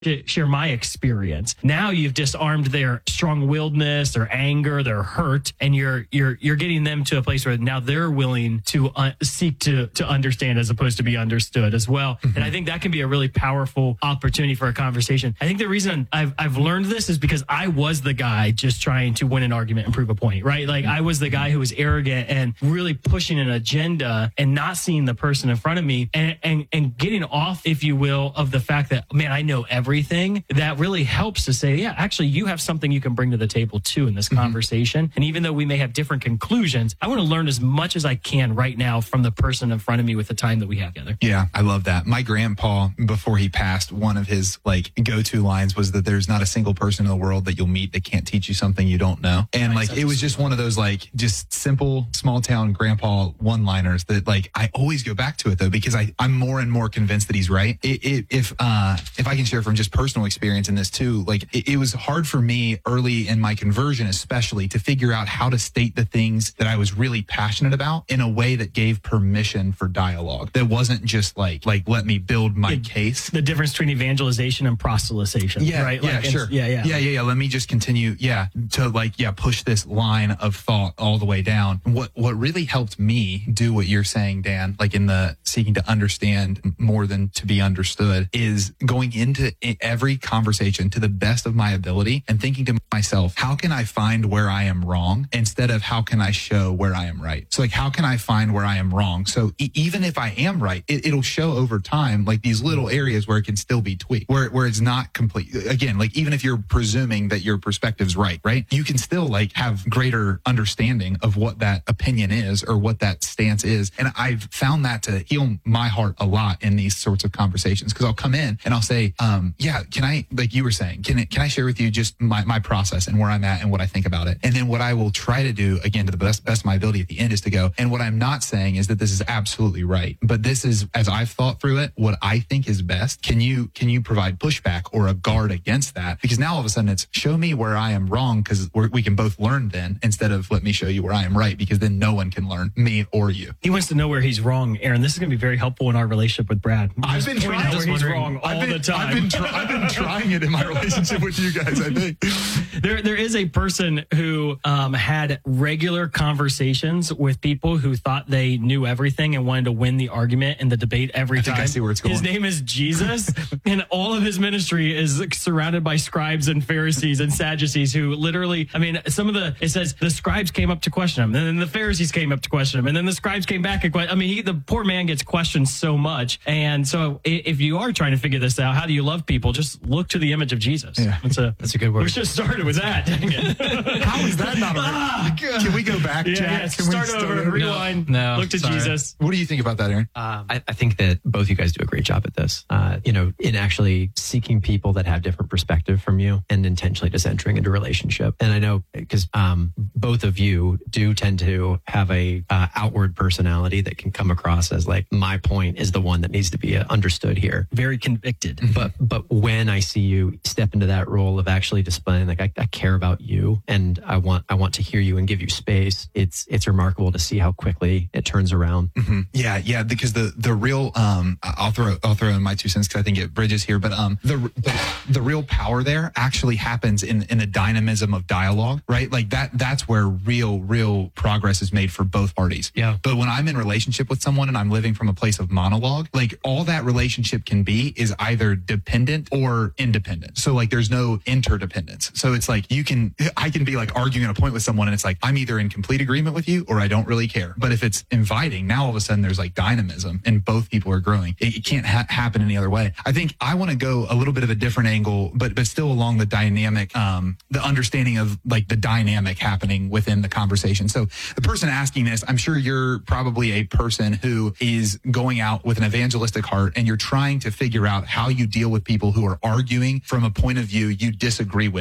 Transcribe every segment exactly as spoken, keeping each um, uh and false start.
to share my experience. Now you've disarmed their strong-willedness, their anger, their hurt, and you're you're you're getting them to a place where now they're willing to uh, seek to to understand as opposed to be understood as well. Mm-hmm. And I think that can be a really powerful opportunity for a conversation. I think the reason I've I've learned this is because I was the guy just trying to win an argument and prove a point, right? Like I was the guy who was arrogant and really pushing an agenda and not seeing the person in front of me and and and getting off, if you will, of the fact that, man, I know everything. That really helps to say, yeah, actually, you have something you can bring to the table too in this mm-hmm. conversation. And even though we may have different conclusions, I want to learn as much as I can right now from the person in front of me with the time that we have together. Yeah, I love that. My grandpa, before he passed, one of his like go-to lines was that there's not a single person in the world that you'll meet that can't teach you something you don't know. And like, it was just one of those like just simple small town grandpa one-liners that like I always go back to it though, because I, I'm more and more convinced that he's right. It, it, if uh, if I can share from just personal experience in this too, like it, it was hard for me early in my conversion, especially to figure out how to state the things that I was really passionate about in a way that gave permission for dialogue. That wasn't just like, like, let me build my the, case. The difference between evangelization and proselytization. Yeah, right? Yeah, like, sure. Yeah, yeah. Yeah, yeah, yeah. Let me just continue. Yeah. To like, yeah, push this line of thought all the way down. What, what really helped me do what you're saying, Dan, like in the seeking to understand more than to be understood, is going into every conversation to the best of my ability and thinking to myself, how can I find where I am wrong instead of how can I show where I am right? So like, how can I find where I am wrong? So e- even if I am right, it, it'll show over time, like these little areas where it can still be tweaked, where, where it's not complete. Again, like even if you're presuming that your perspective's right, right? You can still like have greater understanding of what that opinion is or what that stance is. And I've found that to heal my heart a lot in these sorts of conversations, because I'll come in and I'll say, um, yeah, can I, like you were saying, can it, can I share with you just my, my process and where I'm at and what I think about it? And then what I will try to do, again, to the best, best of my ability at the end, is to go, and what I'm not saying is that this is absolutely right, but this is, as I've thought through it, what I think is best. Can you, can you provide pushback or a guard against that? Because now all of a sudden it's show me where I am wrong, because we can both learn then, instead of let me show you where I am right, because then no one can learn, me or you. He wants to know where he's wrong, Aaron. This is going to be very helpful in our relationship with Brad. I've been trying. Where he's wrong all I've been, the time. I've been, try, I've been trying it in my relationship with you guys, I think. There, there is a person who um, had regular conversations with people who thought they knew everything and wanted to win the argument and the debate every I time. think I see where it's going. His name is Jesus, and all of his ministry is surrounded by scribes and Pharisees and Sadducees who literally, I mean, some of the, it says the scribes came up to question him, and then the Pharisees came up to question him, and then the scribes came back and question. I mean, he, the poor man gets questioned so much. And so if you are trying to figure this out, how do you love people? Just look to the image of Jesus. Yeah. That's a, That's a good word. We should have started with that. Dang it. How is that not a Ah, God. Can we go back, Yeah, Jack? yeah, Can start we over, start rewind, No, look to sorry. Jesus. What do you think about that, Aaron? Um, I, I think that both you guys do a great job at this, uh, you know, in actually seeking people that have different perspective from you and intentionally just entering into a relationship. And I know because um, both of you do tend to have a uh, outward personality that can come across as like, my point is the one that needs to be uh, understood here. Very convicted. But but when I see you step into that role of actually displaying like I, I care about you and I want I want to hear you and give you space, it's it's remarkable to see how quickly it turns around. Mm-hmm. Yeah, yeah, because the the real um I'll throw I'll throw in my two cents because I think it bridges here, but um the, the the real power there actually happens in in the dynamism of dialogue, right? Like that that's where real real progress is made for both parties. Yeah. But when I'm in relationship with someone and I'm living from a place of monologue, like all that relationship can be is either dependent or independent. So like there's no interdependence. So it's like you can I can be like arguing a point with someone and it's like I'm either in complete agreement with you or I don't really care. But if it's inviting, now all of a sudden there's like dynamism and both people are growing. It, it can't ha- happen any other way. I think I want to go a little bit of a different angle, but but still along the dynamic, um, the understanding of like the dynamic happening within the conversation. So the person asking this, I'm sure you're probably a person who is going out with an evangelistic heart and you're trying to figure out how you deal with people who are arguing from a point of view you disagree with. And all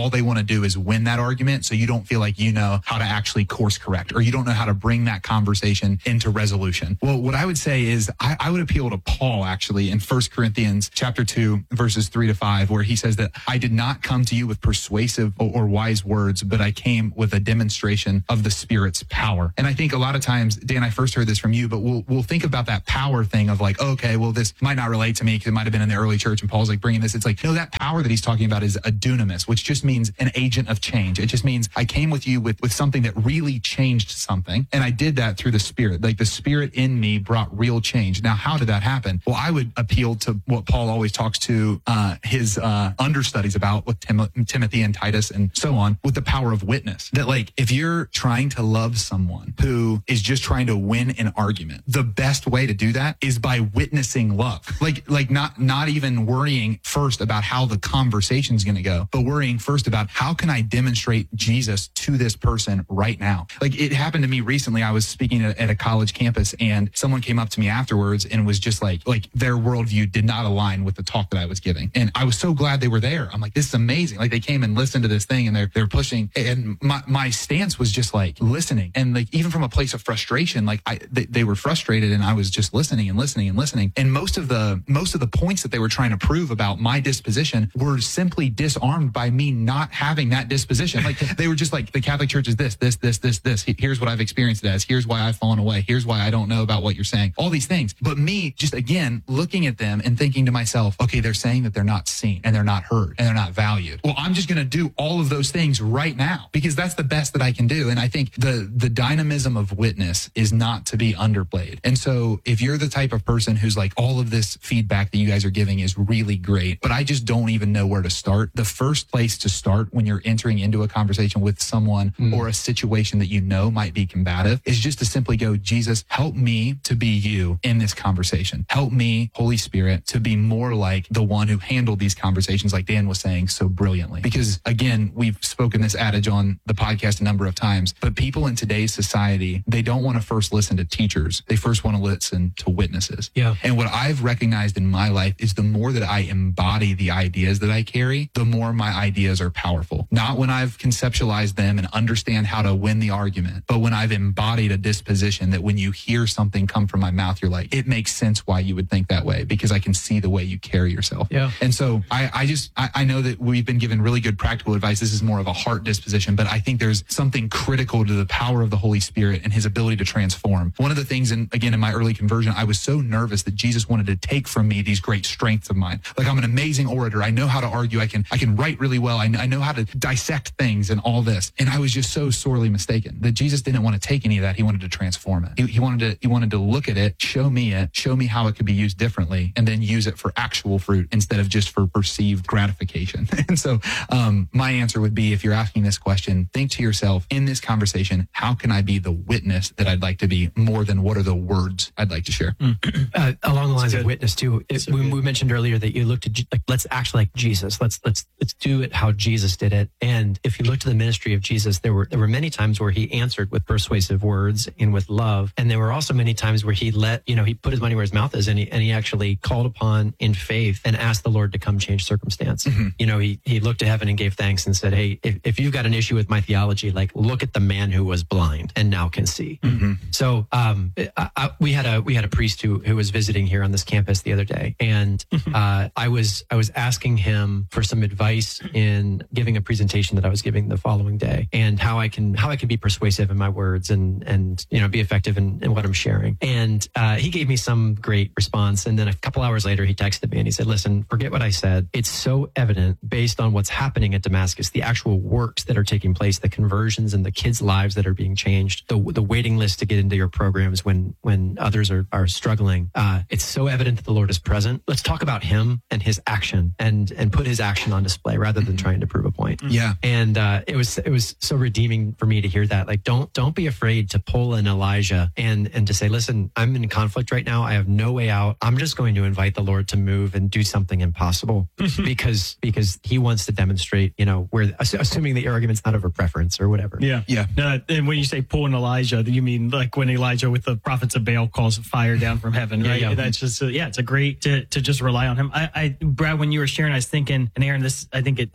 all they want to do is win that argument. So you don't feel like you know how to actually course correct, or you don't know how to bring that conversation into resolution. Well, what I would say is I, I would appeal to Paul actually in First Corinthians chapter two, verses three to five, where he says that I did not come to you with persuasive or, or wise words, but I came with a demonstration of the Spirit's power. And I think a lot of times, Dan, I first heard this from you, but we'll, we'll think about that power thing of like, okay, well, this might not relate to me because it might have been in the early church and Paul's like bringing this. It's like, no, that power that he's talking about is a dunamis, which just means an agent of change. It just means I came with you with, with something that really changed something. And I did that through the Spirit. Like the Spirit in me brought real change. Now, how did that happen? Well, I would appeal to what Paul always talks to uh, his uh, understudies about with Tim- Timothy and Titus and so on, with the power of witness. That like, if you're trying to love someone who is just trying to win an argument, the best way to do that is by witnessing love. Like, like not, not even worrying first about how the conversation is going to go, but worrying first about how can I demonstrate Jesus to this person right now? Like it happened to me recently. I was speaking at, at a college campus and someone came up to me afterwards and was just like, like their worldview did not align with the talk that I was giving. And I was so glad they were there. I'm like, this is amazing. Like they came and listened to this thing and they're, they're pushing. And my, my stance was just like listening. And like, even from a place of frustration, like I, they, they were frustrated and I was just listening and listening and listening. And most of the, most of the points that they were trying to prove about my disposition were simply disarmed by me not having that disposition. Like they were just like, the Catholic Church is this, this, this, this, this. Here's what I've experienced it as. Here's why I've fallen away. Here's why I don't know about what you're saying. All these things. But me just again, looking at them and thinking to myself, okay, they're saying that they're not seen and they're not heard and they're not valued. Well, I'm just going to do all of those things right now because that's the best that I can do. And I think the, the dynamism of witness is not to be underplayed. And so if you're the type of person who's like, all of this feedback that you guys are giving is really great, but I just don't even know where to start. The first place to start when you're entering into a conversation with someone mm. or a situation that you know might be combative is just to simply go, Jesus, help me to be you in this conversation. Help me, Holy Spirit, to be more like the one who handled these conversations, like Dan was saying so brilliantly. Because again, we've spoken this adage on the podcast a number of times, but people in today's society, they don't want to first listen to teachers. They first want to listen to witnesses. Yeah. And what I've recognized in my life is the more that I embody the ideas that I carry, the more my ideas are powerful. Not when I've conceptualized them and understand how to win the argument, but when I've embodied a disposition that when you hear something come from my mouth, you're like, it makes sense why you would think that way because I can see the way you carry yourself. Yeah. And so I, I just, I, I know that we've been given really good practical advice. This is more of a heart disposition, but I think there's something critical to the power of the Holy Spirit and his ability to transform. One of the things, in, again, in my early conversion, I was so nervous that Jesus wanted to take from me these great strengths of mine. Like I'm an amazing orator. I know how to argue. I can, I can write really well. I, I know how to dissect things and all this. And I was just so sorely mistaken that Jesus didn't want to take any of that. He wanted to transform it. He, he wanted to, he wanted to look at it, show me it, show me how it could be used differently, and then use it for actual fruit instead of just for perceived gratification. And so, um, my answer would be, if you're asking this question, think to yourself in this conversation, how can I be the witness that I'd like to be more than what are the words I'd like to share? Mm. Uh, along the lines of witness too, it, so we, we mentioned earlier that you looked at, like, let's act like Jesus. Let's, let's, let's do it how Jesus did it. And if you look to the ministry of Jesus, there were, there were many times where he answered with persuasive words and with love. And there were also many times where he let, you know, he put his money where his mouth is, and he, and he actually called upon in faith and asked the Lord to come change circumstance. Mm-hmm. You know, he, he looked to heaven and gave thanks and said, hey, if, if you've got an issue with my theology, like look at the man who was blind and now can see. Mm-hmm. So, um, I, I, we had a, we had a priest who, who was visiting here on this campus the other day. And, uh, I was, I was asking him for some advice in giving a presentation that I was giving the following day, and how I can, how I can be persuasive in my words and, and, you know, be effective in, in what I'm sharing. And, uh, he gave me some great response. And then a couple hours later, he texted me and he said, listen, forget what I said. It's so evident based on what's happening at Damascus, the actual works that are taking place, the conversions and the kids' lives that are being changed, the, the waiting list to get into your programs when, when others are, are struggling. Uh, it's so evident that the Lord is present. Let's talk about him and his action and, and put his action on display rather than trying to prove a point. Yeah. And, uh, it was, it was so redeeming for me to hear that. Like, don't, don't be afraid to pull an Elijah and, and to say, listen, I'm in conflict right now. I have no way out. I'm just going to invite the Lord to move and do something impossible because, because he wants to demonstrate, you know, where, assuming that your argument's not over preference or whatever. Yeah. Yeah. No, and when you say pull an Elijah, you mean like when Elijah with the prophets of Baal calls fire down from heaven, right? Yeah, yeah. That's just, yeah, it's a great to, to just rely on him. I, I, Brad, when you were sharing, I was thinking, and Aaron, this, I think it exactly what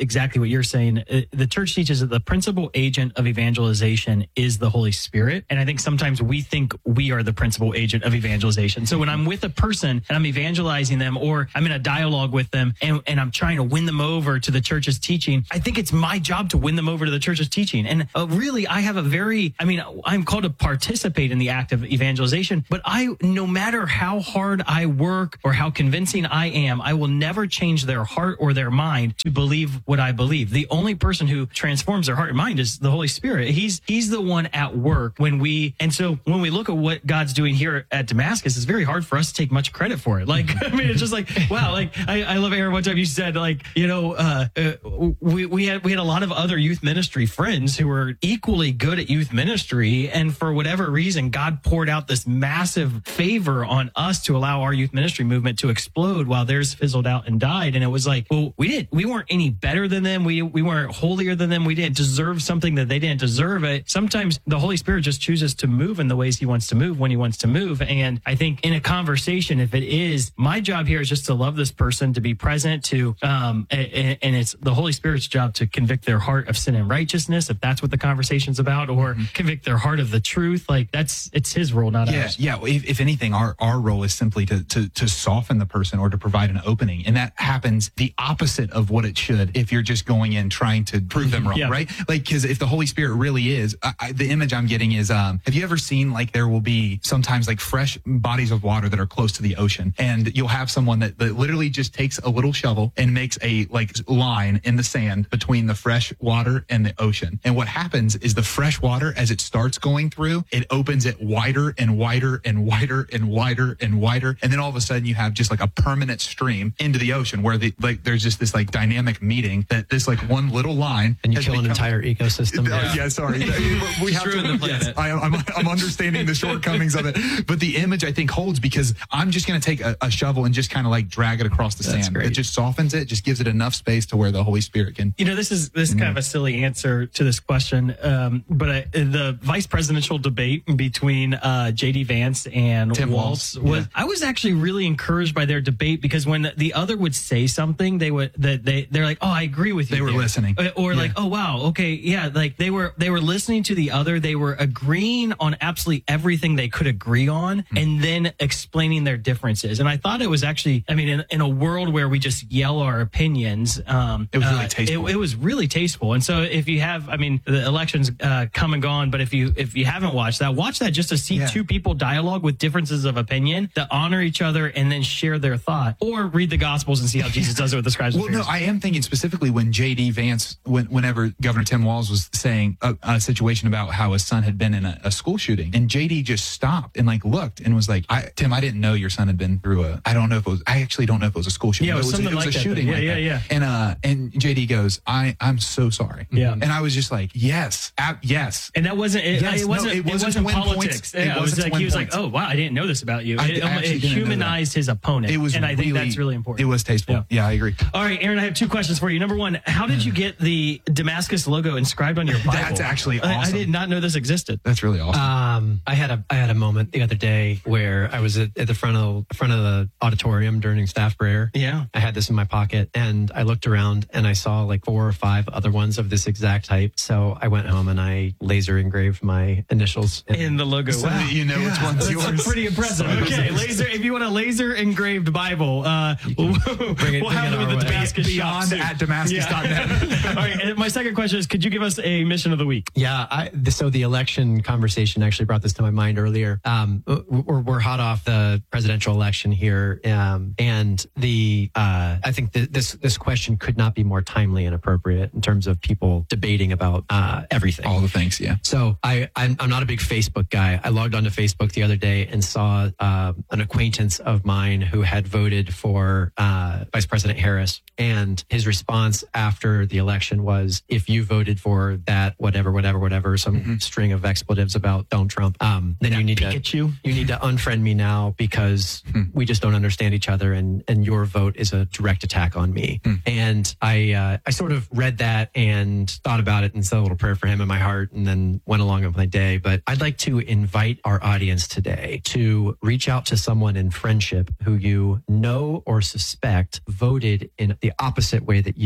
what you're saying. Uh, The church teaches that the principal agent of evangelization is the Holy Spirit. And I think sometimes we think we are the principal agent of evangelization. So when I'm with a person and I'm evangelizing them, or I'm in a dialogue with them and, and I'm trying to win them over to the church's teaching, I think it's my job to win them over to the church's teaching. And uh, really, I have a very, I mean, I'm called to participate in the act of evangelization, but I, no matter how hard I work or how convincing I am, I will never change their heart or their mind to believe what I believe. The only person who transforms their heart and mind is the Holy Spirit. He's, he's the one at work when we, and so when we look at what God's doing here at Damascus, it's very hard for us to take much credit for it. Like, I mean, it's just like, wow, like, I, I love, Aaron, one time you said, like, you know, uh, uh, we, we had, we had a lot of other youth ministry friends who were equally good at youth ministry. And for whatever reason, God poured out this massive favor on us to allow our youth ministry movement to explode while theirs fizzled out and died. And it was like, well, we didn't, we weren't any better than them. We, we weren't holier than them. We didn't deserve something that they didn't deserve it. Sometimes the Holy Spirit just chooses to move in the ways he wants to move when he wants to move. And I think in a conversation, if it is, my job here is just to love this person, to be present, to, um, and, and it's the Holy Spirit's job to convict their heart of sin and righteousness, if that's what the conversation's about, or mm-hmm. convict their heart of the truth. Like that's, it's his role, not yeah, ours. Yeah. If, if anything, our, our role is simply to, to, to soften the person or to provide an opening. And that happens the opposite of what it should if you're just going in trying to prove them wrong, yeah. right? Like, cause if the Holy Spirit really is, I, I, the image I'm getting is, um, have you ever seen like there will be sometimes like fresh bodies of water that are close to the ocean, and you'll have someone that, that literally just takes a little shovel and makes a like line in the sand between the fresh water and the ocean. And what happens is the fresh water, as it starts going through, it opens it wider and wider and wider and wider and wider. And then all of a sudden you have just like a permanent stream into the ocean where the, like, there's just this like dynamic meeting that this like one little line. And you has kill an become, entire ecosystem. Uh, yeah, sorry. we have to, the planet. Yes, I, I'm, I'm understanding the shortcomings of it. But the image I think holds because I'm just going to take a, a shovel and just kind of like drag it across the That's sand. great. It just softens it, just gives it enough space to where the Holy Spirit can. You know, this is this is kind of a silly answer to this question, um, but uh, the vice presidential debate between uh, J D Vance and Tim Walz Walz, was. yeah. I was actually really encouraged by their debate because when the other would say something, they would that they they're like, oh, I agree with you. They were there. listening, or, or yeah. like, oh wow, okay, yeah, like they were they were listening to the other. They were agreeing on absolutely everything they could agree on, mm-hmm. and then explaining their differences. And I thought it was actually, I mean, in, in a world where we just yell our opinions, um, it was really uh, tasteful. It, it was really tasteful. And so if you have, I mean, the election's uh, come and gone, but if you if you haven't watched that, watch that just to see Yeah. two people dialogue with differences of opinion that honor each other and then share their thought, or read the Gospels and see how Jesus does it with the scribes. Well, and no, Pharisees. I am thinking specifically when J D Vance, when, whenever Governor Tim Walz was saying a, a situation about how his son had been in a, a school shooting, and J D just stopped and like looked and was like, I, Tim, I didn't know your son had been through a, I don't know if it was, I actually don't know if it was a school shooting. Yeah, it was but something it was, like a that, shooting. yeah, like yeah, that. yeah. And, uh, and J D goes, I, I'm so sorry. Yeah. And I was just like, yes, ab- yes. And that wasn't it, Yes, it no, wasn't it it wasn't wasn't, to win politics. points. Yeah, It it was wasn't to like win he was points. like, oh wow, I didn't know this about you. I- It, I actually it didn't know that. humanized his opponent. It was and I think really- that's really important. It was tasteful. Yeah. Yeah, I agree. All right, Aaron, I have two questions for you. Number one, how did you get the Damascus logo inscribed on your Bible? That's actually I- I awesome. did not know this existed. That's really awesome. Um, I had a I had a moment the other day where I was at, at the front of front of the auditorium during staff prayer. Yeah. I had this in my pocket and I looked around and I saw like four or five other ones of this exact type. So I went home and I laser engraved my initials in, In the logo. So Wow. that you know which one's That's yours. pretty impressive. Okay, laser. If you want a laser engraved Bible, uh, we'll, bring it- we'll bring have it it with our the way. Damascus Beyond shop at soon. Damascus dot net. All right. And my second question is: could you give us a mission of the week? Yeah, I, th- so the election conversation actually brought this to my mind earlier. Um, we're, we're hot off the presidential election here, um, and the uh, I think th- this this question could not be more timely and appropriate in terms of people debating about uh, everything. All the things, yeah. So I, I'm, I'm not a big Facebook guy. I logged onto Facebook the other day and saw uh, an acquaintance of mine who had voted for uh, Vice President Harris. And his response after the election was, if you voted for that, whatever, whatever, whatever, some Mm-hmm. string of expletives about Donald Trump, um, then you need to Pikachu. you need to unfriend me now because Hmm. we just don't understand each other, and and your vote is a direct attack on me. Hmm. And I uh, I sort of read that and thought about it and said a little prayer for him in my heart, and then went along with my day. But I'd like to invite our audience today to reach out to someone in friendship who you know or suspect voted in the opposite way that you did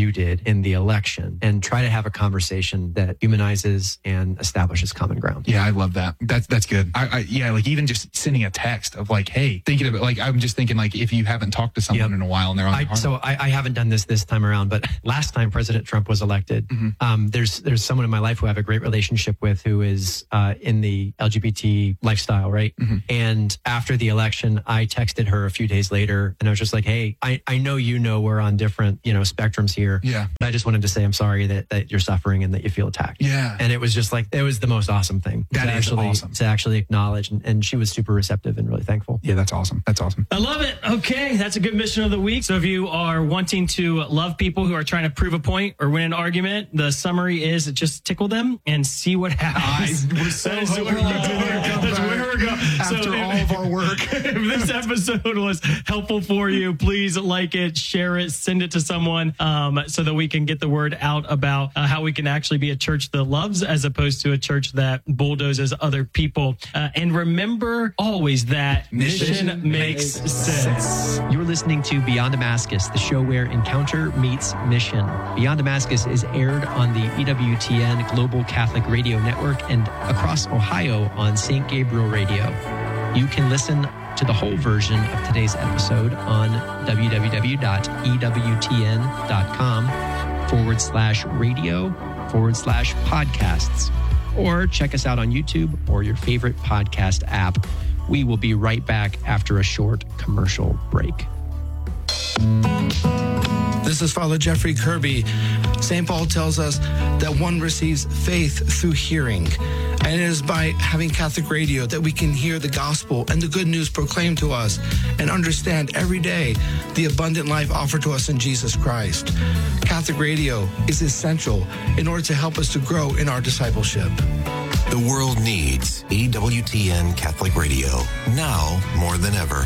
in the election and try to have a conversation that humanizes and establishes common ground. Yeah, I love that. That's that's good. I, I yeah, like even just sending a text of like, hey, thinking of it, like I'm just thinking like if you haven't talked to someone Yep. in a while and they're on I, the heart. so I, I haven't done this this time around, but last time President Trump was elected, Mm-hmm. um, there's there's someone in my life who I have a great relationship with who is uh, in the L G B T lifestyle, right? Mm-hmm. And after the election, I texted her a few days later, and I was just like, "Hey, I, I know you know we're on different you know spectrums here, Yeah. but I just wanted to say I'm sorry that that you're suffering and that you feel attacked." Yeah. And it was just like it was the most awesome thing. That to is actually, awesome. to actually acknowledge, and, and she was super receptive and really thankful. Yeah, that's awesome. That's awesome. I love it. Okay, that's a good mission of the week. So if you are wanting to love people who are trying to prove a point or win an argument, the summary is just tickle them and see what happens. I was so That is hoping where- you did it. that's where we're going. After So if- all of our work. if this episode was helpful for you, please like it, share it, send it to someone um, so that we can get the word out about uh, how we can actually be a church that loves as opposed to a church that bulldozes other people. Uh, and remember always that mission, Mission makes makes sense. You're listening to Beyond Damascus, the show where encounter meets mission. Beyond Damascus is aired on the E W T N Global Catholic Radio Network and across Ohio on Saint Gabriel Radio. You can listen to the whole version of today's episode on www.ewtn.com forward slash radio forward slash podcasts. Or check us out on YouTube or your favorite podcast app. We will be right back after a short commercial break. This is Father Jeffrey Kirby. Saint Paul tells us that one receives faith through hearing. And it is by having Catholic radio that we can hear the gospel and the good news proclaimed to us and understand every day the abundant life offered to us in Jesus Christ. Catholic radio is essential in order to help us to grow in our discipleship. The world needs E W T N Catholic Radio now more than ever.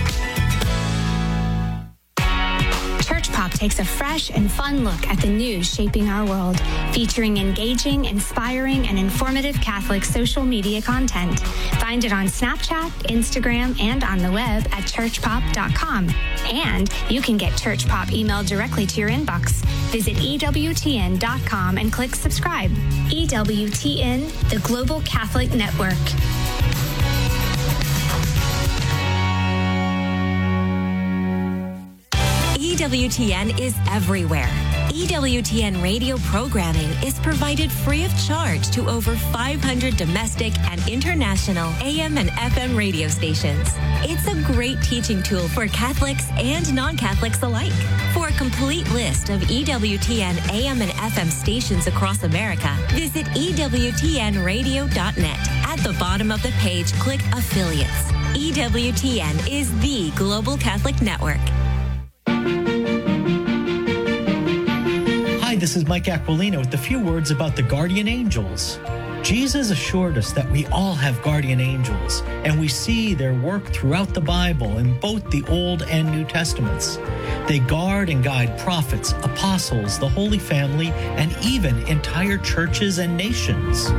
Church Pop takes a fresh and fun look at the news shaping our world, featuring engaging, inspiring, and informative Catholic social media content. Find it on Snapchat, Instagram, and on the web at church pop dot com. And you can get Church Pop emailed directly to your inbox. Visit E W T N dot com and click subscribe. E W T N, the Global Catholic Network. E W T N is everywhere. E W T N radio programming is provided free of charge to over five hundred domestic and international A M and F M radio stations. It's a great teaching tool for Catholics and non-Catholics alike. For a complete list of E W T N A M and F M stations across America, visit E W T N radio dot net. At the bottom of the page, click Affiliates. E W T N is the Global Catholic Network. Hi, this is Mike Aquilino with a few words about the guardian angels. Jesus assured us that we all have guardian angels, and we see their work throughout the Bible in both the Old and New Testaments. They guard and guide prophets, apostles, the Holy Family, and even entire churches and nations.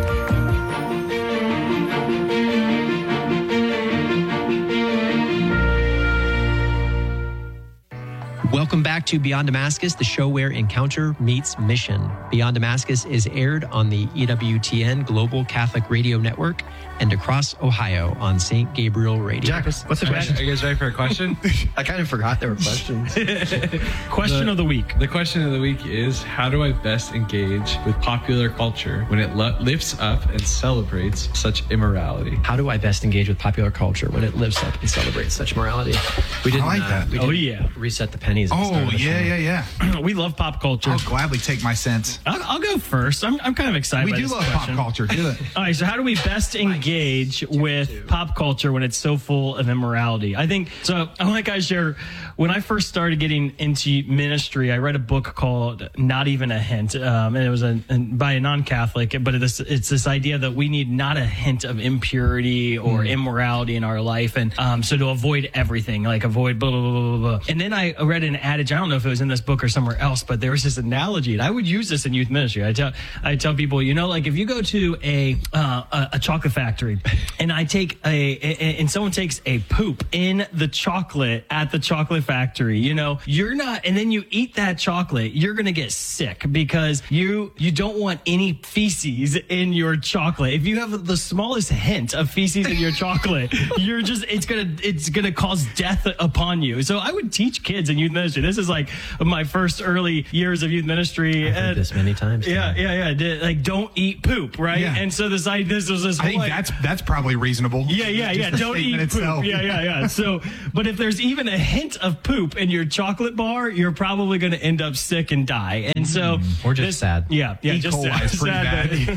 Welcome back to Beyond Damascus, the show where encounter meets mission. Beyond Damascus is aired on the E W T N Global Catholic Radio Network and across Ohio on Saint Gabriel Radio. Jack, what's the question? Are you guys ready for a question? I kind of forgot there were questions. Question The- of the week. The question of the week is, how do I best engage with popular culture when it lo- lifts up and celebrates such immorality? How do I best engage with popular culture when it lives up and celebrates such morality? We didn't, like that. we Oh, didn't yeah. reset the pennies. at the start Oh, of the yeah, show. yeah, yeah. We love pop culture. I'll gladly take my cents. I'll, I'll go first. I'm, I'm kind of excited We by do this love question. pop culture. Do it. All right, so how do we best engage with pop culture when it's so full of immorality? I think, so I want to share, when I first started getting into ministry, I read a book called Not Even a Hint, um, and it was a, and by a non-Catholic, but it's, it's this idea that we need not a hint of impurity or mm. immorality in our life, and um, so to avoid everything, like avoid blah, blah, blah, blah, blah. And then I read an adage, I don't know if it was in this book or somewhere else, but there was this analogy, and I would use this in youth ministry. I tell I tell people, you know, like if you go to a uh, a, a chocolate factory, and I take a, a and someone takes a poop in the chocolate at the chocolate factory, you know, you're not, and then you eat that chocolate, you're gonna get sick because you you don't want any feces in your chocolate. If you have the smallest hint of feces in your chocolate, you're just it's gonna it's gonna cause death upon you. So I would teach kids in youth ministry. This is like my first early years of youth ministry. I've heard and, this many times. Yeah, yeah, yeah. Did, like, don't eat poop, right? Yeah. And so this I this was this. I think whole, that's that's probably reasonable. yeah, yeah, Just yeah. the Don't eat statement poop. itself. Yeah, yeah, yeah. So, but if there's even a hint of poop in your chocolate bar, you're probably going to end up sick and die. And so, Or just this- sad. Yeah, yeah, E. just coli sad. is pretty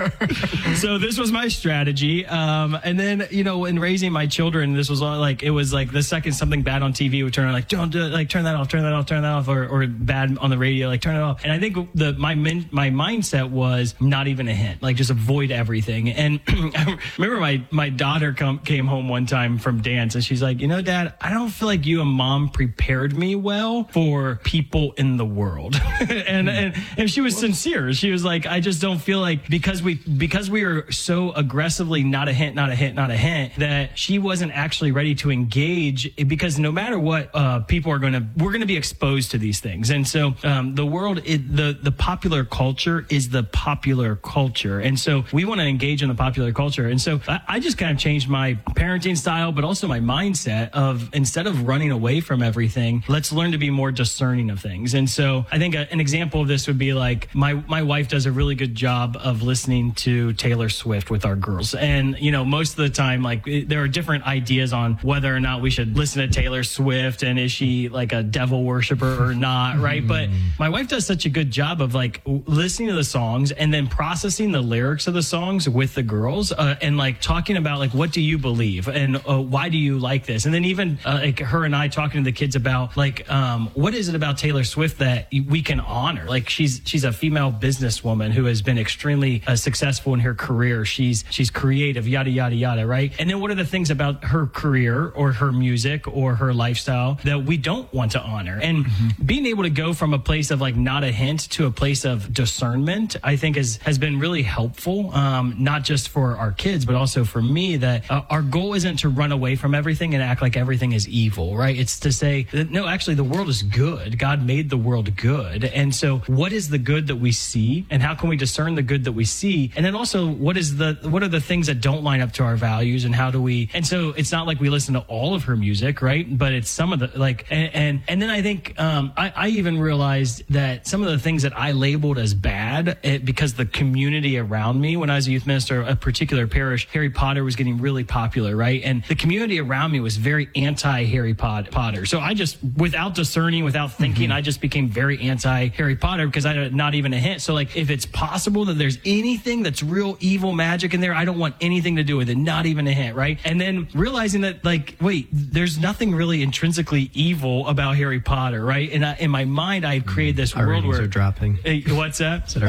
bad. So this was my strategy. Um, and then, you know, in raising my children, this was all like, it was like the second something bad on T V would turn on, like, don't do it, like, turn that off, turn that off, turn that off, or, or bad on the radio, like, turn it off. And I think the, my, min, my mindset was not even a hint, like, just avoid everything. And I remember my, my daughter come, came home one time from dance, and she's like, you know, Dad, I don't feel like you and Mom prepared me well for people in the world. and, and, and she was sincere. She was like, I just don't feel like because we, because we are so aggressively not a hint, not a hint, not a hint, that she wasn't actually ready to engage, because no matter what, uh, people are going to, we're going to be exposed to these things. And so, um, the world, it, the, the popular culture is the popular culture. And so we want to engage in the popular culture. And so I, I just kind of changed my parenting style, but also my mindset of, instead of running away from everything, let's learn to be more discerning of things. And so I think a, an example of this would be like, my, my wife does a really good job of listening to Taylor Swift with our girls. And, you know, most of the time, like, it, there are different ideas on whether or not we should listen to Taylor Swift, and is she like a devil worshiper or not, right? Mm. But my wife does such a good job of like listening to the songs and then processing the lyrics of the songs with the girls, uh, and like talking about like, what do you believe, and uh, why do you like this? And then even uh, like her and I talking to the kids about like, um, what is it about Taylor Swift that we can honor? Like, she's she's a female businesswoman who has been extremely uh, successful in her career. She's she's creative, yada yada yada, right? And then what are the things about her career or her music or her lifestyle that we don't want to honor? And mm-hmm. being able to go from a place of like not a hint to a place of discernment, I think is has been really helpful, um, not just for our kids, but also for me, that uh, our goal isn't to run away from everything and act like everything is evil, right? It's to say that, no, actually the world is good. God made the world good. And so what is the good that we see, and how can we discern the good that we see? And then also, what is the what are the things that don't line up to our values, and how do we? And so it's not like we listen to all of her music, right? But it's some of the like, and and, and then I think um, I, I even realized that some of the things that I labeled as bad, it, because the community around me, when I was a youth minister, a particular parish, Harry Potter was getting really popular, right? And the community around me was very anti Harry Potter. So I just, without discerning, without thinking, mm-hmm. I just became very anti Harry Potter because I had not even a hint. So like, if it's possible that there's anything that's real evil magic in there, I don't want anything to do with it, not even a hint, right? And then realizing that, like, wait, there's nothing really intrinsically evil about Harry Potter, right? And I, in my mind, I had created this Our world ratings where are dropping. Hey, what's that? So our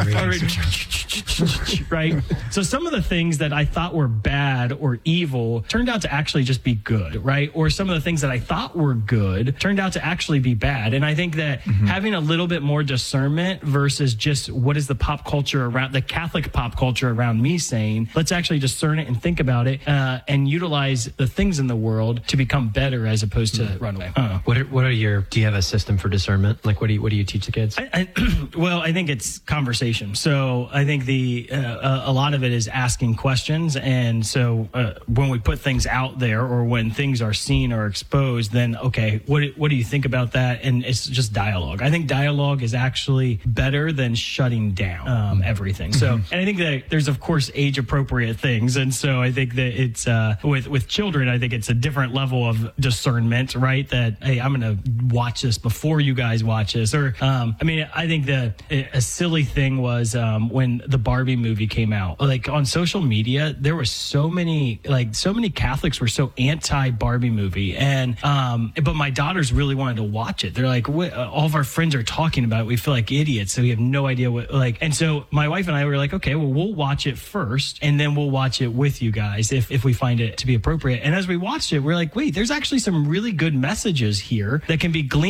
ratings right? So some of the things that I thought were bad or evil turned out to actually just be good, right? Or some of the things that I thought were good turned out to actually be bad. And I think that mm-hmm. having a little bit more discernment versus just what is the pop culture around, the Catholic pop culture around me saying, let's actually discern it and think about it, uh, and utilize the things in the world to become better as opposed to mm-hmm. run away. Uh, what are, what are your, do you have a system for discernment? Like, what do you, what do you teach the kids? I, I, well, I think it's conversation. So I think the, uh, a lot of it is asking questions. And so uh, when we put things out there, or when things are seen or exposed, then, okay, what, what do you think about that? And it's just dialogue. I think dialogue is actually better than shutting down um, everything. So, mm-hmm. and I think that there's, of course, age appropriate things. And so I think that it's, uh, with, with children, I think it's a different level of discernment, right? That, hey, I'm going to watch this before you guys watch this. Or, um, I mean, I think that a silly thing was, um, when the Barbie movie came out, like on social media, there were so many, like so many Catholics were so anti Barbie movie. And, um, but my daughters really wanted to watch it. They're like, what, uh, all of our friends are talking about it. We feel like idiots. So we have no idea what, like, and so my wife and I were like, okay, well, we'll watch it first and then we'll watch it with you guys if, if we find it to be appropriate. And as we watched it, we're like, wait, there's actually some really good messages here that can be gleaned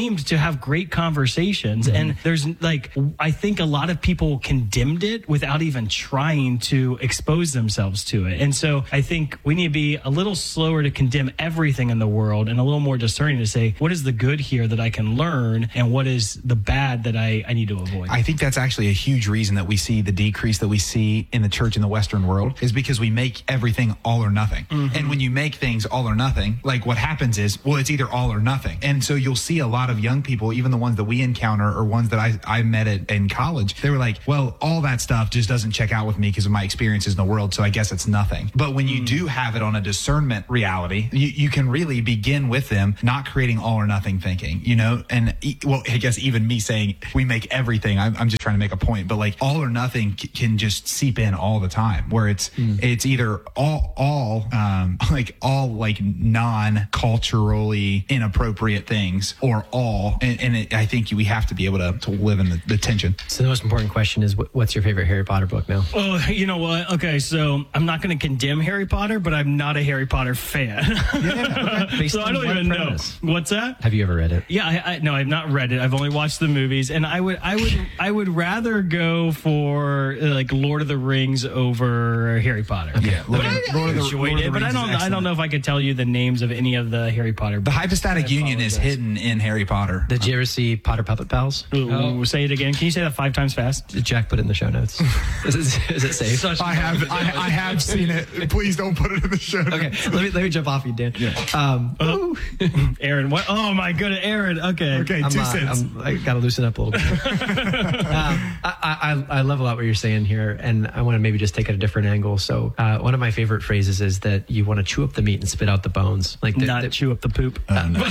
aimed to have great conversations. Mm-hmm. And there's like, I think a lot of people condemned it without even trying to expose themselves to it. And so I think we need to be a little slower to condemn everything in the world and a little more discerning to say, what is the good here that I can learn and what is the bad that I, I need to avoid? I think that's actually a huge reason that we see the decrease that we see in the church in the Western world is because we make everything all or nothing. Mm-hmm. And when you make things all or nothing, like what happens is, well, it's either all or nothing. And so you'll see a lot of young people, even the ones that we encounter or ones that I, I met at, in college, they were like, well, all that stuff just doesn't check out with me because of my experiences in the world. So I guess it's nothing. But when you mm. do have it on a discernment reality, you, you can really begin with them not creating all or nothing thinking, you know, and well, I guess even me saying we make everything, I'm, I'm just trying to make a point, but like all or nothing c- can just seep in all the time where it's, mm. it's either all, all, um, like all like non-culturally inappropriate things or all. And, and it, I think we have to be able to, to live in the, the tension. So the most important question is, what's your favorite Harry Potter book now? Oh, you know what? Okay, so I'm not going to condemn Harry Potter, but I'm not a Harry Potter fan. Yeah, okay. So I don't even premise? know. What's that? Have you ever read it? Yeah, I, I no, I've not read it. I've only watched the movies, and I would, I would, I would rather go for uh, like Lord of the Rings over Harry Potter. Okay. Yeah, Lord, but of, I, Lord, I of the, enjoyed Lord it, of the but I don't, I don't know if I could tell you the names of any of the Harry Potter. The Hypostatic Union is hidden in Harry Potter. Did you ever see Potter Puppet Pals? Ooh, oh. Say it again. Can you say that five times fast? Jack put it in the show notes. is, it, is it safe? I have, I, I have seen it. Please don't put it in the show notes. Okay, let me let me jump off you, Dan. Yeah. Um, uh, Aaron, what? Oh my goodness, Aaron. Okay, okay, I'm, two uh, cents. I'm, I got to loosen up a little bit. um, I, I I love a lot what you're saying here, and I want to maybe just take it a different angle. So, uh, one of my favorite phrases is that you want to chew up the meat and spit out the bones, like the, not the, chew up the poop. Oh, no.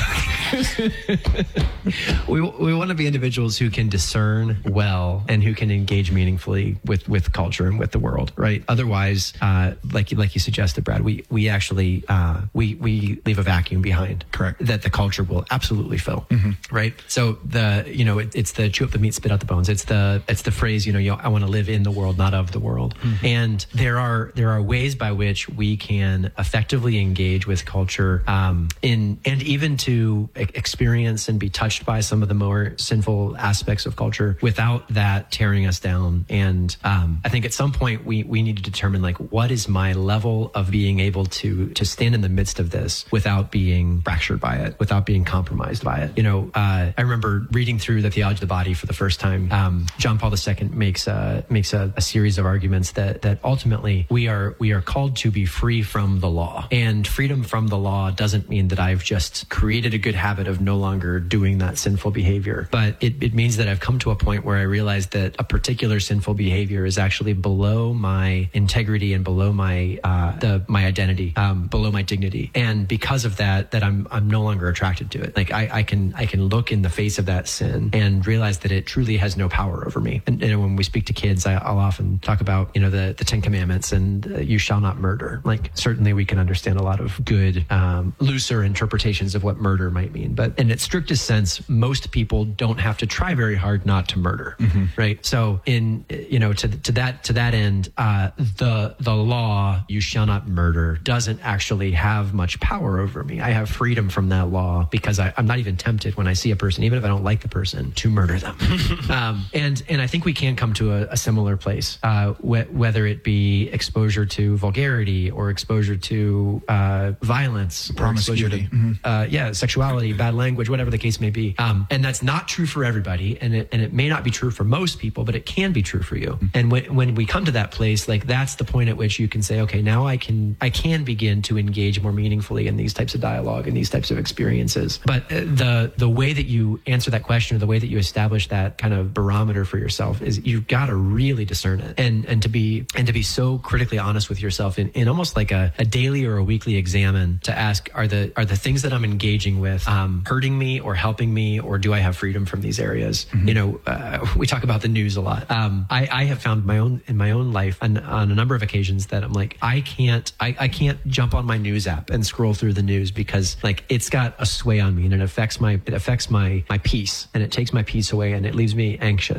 we we want to be individuals who can discern well and who can engage meaningfully with with culture and with the world, right? Otherwise, uh, like like you suggested, Brad, we we actually uh, we we leave a vacuum behind, correct? That the culture will absolutely fill, mm-hmm. right? So the you know it, it's the chew up the meat, spit out the bones. It's the it's the phrase you know you know, I want to live in the world, not of the world. Mm-hmm. And there are there are ways by which we can effectively engage with culture, um, in and even to experience and be touched by some of the more sinful aspects of culture without that tearing us down. And um, I think at some point we we need to determine like what is my level of being able to to stand in the midst of this without being fractured by it, without being compromised by it. You know, uh, I remember reading through the Theology of the Body for the first time. Um, John Paul the Second makes a makes a, a series of arguments that that ultimately we are we are called to be free from the law, and freedom from the law doesn't mean that I've just created a good habit of no longer doing that sinful behavior, but it, it means that I've come to a point where I realize that a particular sinful behavior is actually below my integrity and below my uh, the my identity, um, below my dignity, and because of that, that I'm I'm no longer attracted to it. Like I, I can I can look in the face of that sin and realize that it truly has no power over me. And, and when we speak to kids, I, I'll often talk about you know the the Ten Commandments and uh, you shall not murder. Like certainly we can understand a lot of good um, looser interpretations of what murder might mean, but in its strictest sense, most people don't have to try very hard not to murder, mm-hmm. right? So in you know to to that to that end, uh, the the law you shall not murder doesn't actually have much power over me. I have freedom from that law because I, I'm not even tempted when I see a person, even if I don't like the person, to murder them. um, and and I think we can come to a, a similar place, uh, wh- whether it be exposure to vulgarity or exposure to uh, violence, or exposure to mm-hmm. uh, yeah, sexuality, bad language, whatever the case may be. Um, and that's not true for everybody, and it and it may not be true for most people, but it can be true for you. Mm-hmm. And when when we come to that place, like that's the point at which you can say, okay, now I can I can begin to engage more meaningfully in these types of dialogue and these types of experiences. But uh, the the way that you answer that question, or the way that you establish that kind of barometer for yourself, is you've got to really discern it, and and to be and to be so critically honest with yourself in, in almost like a, a daily or a weekly examine to ask, are the are the things that I'm engaging with um, hurting me or helping me, or do I have freedom from these areas? Mm-hmm. You know, uh, we talk about the news a lot. Um, I, I have found my own in my own life on, on a number of occasions that I'm like, I can't I, I can't jump on my news app and scroll through the news because like it's got a sway on me, and it affects my it affects my my peace, and it takes my peace away, and it leaves me anxious. And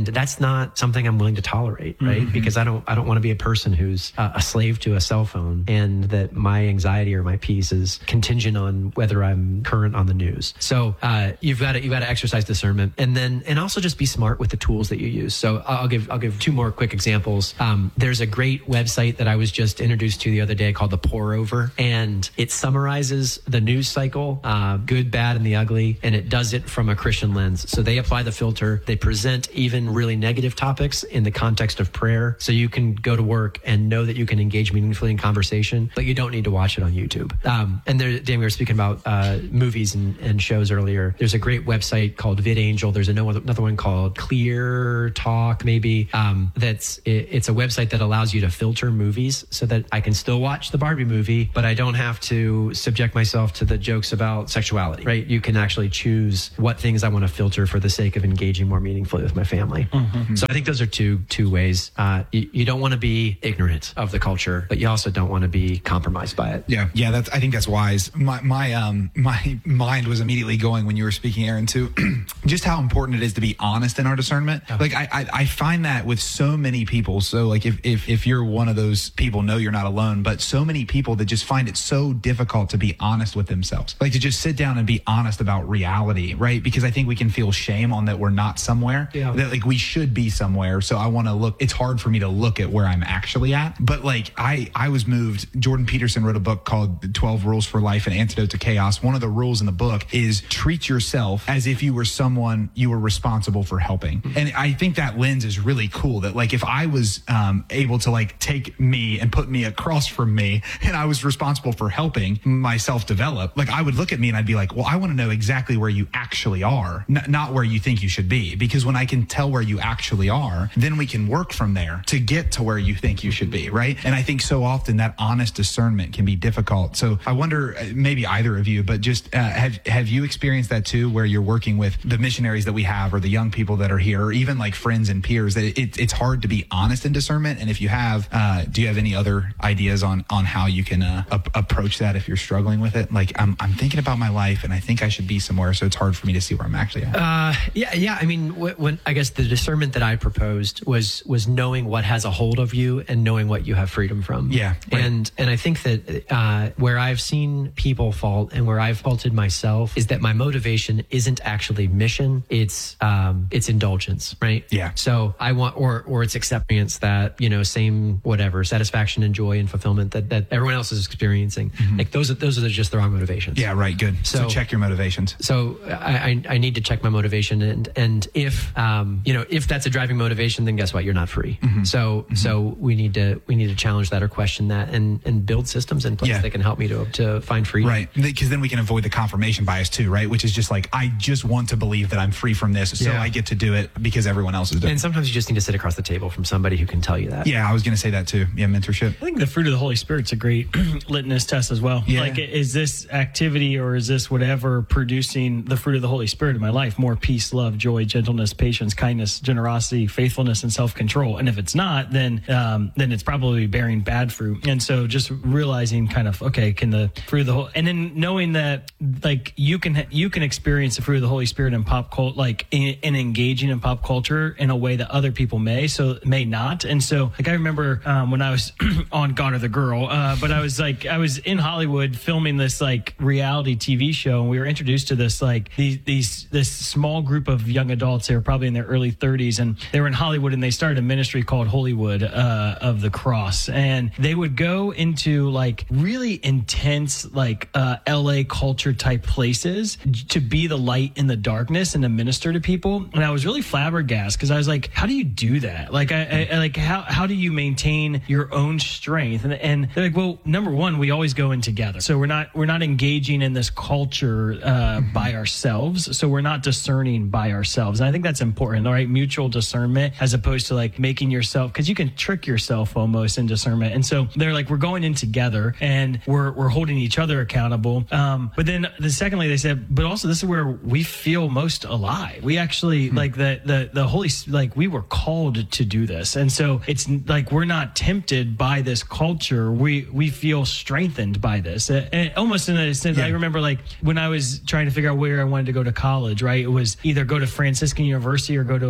And that's not something I'm willing to tolerate, right? Mm-hmm. Because I don't, I don't want to be a person who's uh, a slave to a cell phone, and that my anxiety or my peace is contingent on whether I'm current on the news. So uh, you've got to, you've got to exercise discernment, and then, and also just be smart with the tools that you use. So I'll give, I'll give two more quick examples. Um, there's a great website that I was just introduced to the other day called The Pour Over, and it summarizes the news cycle, uh, good, bad, and the ugly, and it does it from a Christian lens. So they apply the filter. They present even really negative topics in the context of prayer. So you can go to work and know that you can engage meaningfully in conversation, but you don't need to watch it on YouTube. Um, and there, Dan, we were speaking about uh, movies and, and shows earlier. There's a great website called VidAngel. There's another, another one called Clear Talk, maybe. Um, that's it, it's a website that allows you to filter movies so that I can still watch the Barbie movie, but I don't have to subject myself to the jokes about sexuality, right? You can actually choose what things I want to filter for the sake of engaging more meaningfully with my family. Mm-hmm. So I think those are two two ways. Uh, you, you don't want to be ignorant of the culture, but you also don't want to be compromised by it. Yeah, yeah. That's, I think that's wise. My my um my mind was immediately going when you were speaking, Aaron, to just how important it is to be honest in our discernment. Oh. Like I, I I find that with so many people. So like if if if you're one of those people, no, you're not alone. But so many people that just find it so difficult to be honest with themselves, like to just sit down and be honest about reality, right? Because I think we can feel shame on that we're not somewhere. Yeah. That like we should be somewhere. So I want to look. It's hard for me to look at where I'm actually at. But like I I was moved. Jordan Peterson wrote a book called twelve Rules for Life: An Antidote to Chaos. One of the rules in the book is treat yourself as if you were someone you were responsible for helping. Mm-hmm. And I think that lens is really cool. That like if I was um, able to like take me and put me across from me, and I was responsible for helping myself develop, like I would look at me and I'd be like, well, I want to know exactly where you actually are, n- not where you think you should be. Because when I can tell where you actually are, then we can work from there to get to where you think you should be, right? And I think so often that honest discernment can be difficult. So I wonder, maybe either of you, but just uh, have have you experienced that too, where you're working with the missionaries that we have, or the young people that are here, or even like friends and peers, that it, it's hard to be honest in discernment? And if you have, uh, do you have any other ideas on on how you can uh, ap- approach that if you're struggling with it? Like I'm I'm thinking about my life and I think I should be somewhere, so it's hard for me to see where I'm actually at. Uh, yeah, yeah. I mean, when I guess the discernment that I proposed was was knowing what has a hold of you and knowing what you have freedom from. Yeah, right. and and I think that uh, where I've seen people fault and where I've faulted myself is that my motivation isn't actually mission; it's um, it's indulgence, right? Yeah. So I want, or or it's acceptance that, you know, same whatever satisfaction and joy and fulfillment that, that everyone else is experiencing. Mm-hmm. Like those are those are just the wrong motivations. Yeah, right. Good. So, so check your motivations. So I, I I need to check my motivation, and and if um you know if that's a driving motivation, then guess what? You're not free. Mm-hmm. So mm-hmm. so we need to we need to challenge that or question that, and and build systems in place yeah. that can help me to to find freedom. Right. Because then we can avoid the confirmation bias too, right? Which is just like, I just want to believe that I'm free from this, so yeah. I get to do it because everyone else is doing it. And sometimes you just need to sit across the table from somebody who can tell you that. Yeah, I was going to say that too. Yeah, mentorship. I think the fruit of the Holy Spirit's a great litmus test as well. Yeah. Like, is this activity or is this whatever producing the fruit of the Holy Spirit in my life? More peace, love, joy, gentleness, patience, kindness, generosity, faithfulness, and self-control. And if it's not, then um, then it's probably bearing bad fruit. And so just realizing kind of, okay, can the fruit of the whole, and then knowing that like you can you can experience the fruit of the Holy Spirit in pop culture, like in, in engaging in pop culture in a way that other people may, so may not. And so like I remember um, when I was on God or the Girl, uh, but I was like I was in Hollywood filming this like reality T V show, and we were introduced to this like these these this small group of young adults. They were probably in their early thirties, and they were in Hollywood, and they started a ministry called Hollywood uh, of the Cross, and they would go into like really intense like uh, L A culture type places to be the light in the darkness and to minister to people. And I was really flabbergasted because I was like, how do you do that? Like, I, I like how how do you maintain your own strength? And and they're like, well, number one, we always go in together, so we're not we're not engaging in this culture uh, mm-hmm. by ourselves. So we're not discerning by ourselves. And I think that's important, all right? Mutual discernment as opposed to like making yourself, because you can trick yourself almost in discernment. And so they're like, we're going in together and we're we're holding each other accountable. Um, but then the secondly, they said, but also this is where we feel most alive. We actually mm-hmm. like the the the Holy, like we were called to do this. And so it's like we're not tempted by this culture. We we feel strengthened by this. And almost in a sense, yeah. I remember like when I was trying to figure out where I wanted to go to college, right? It was either go to Franciscan University or go to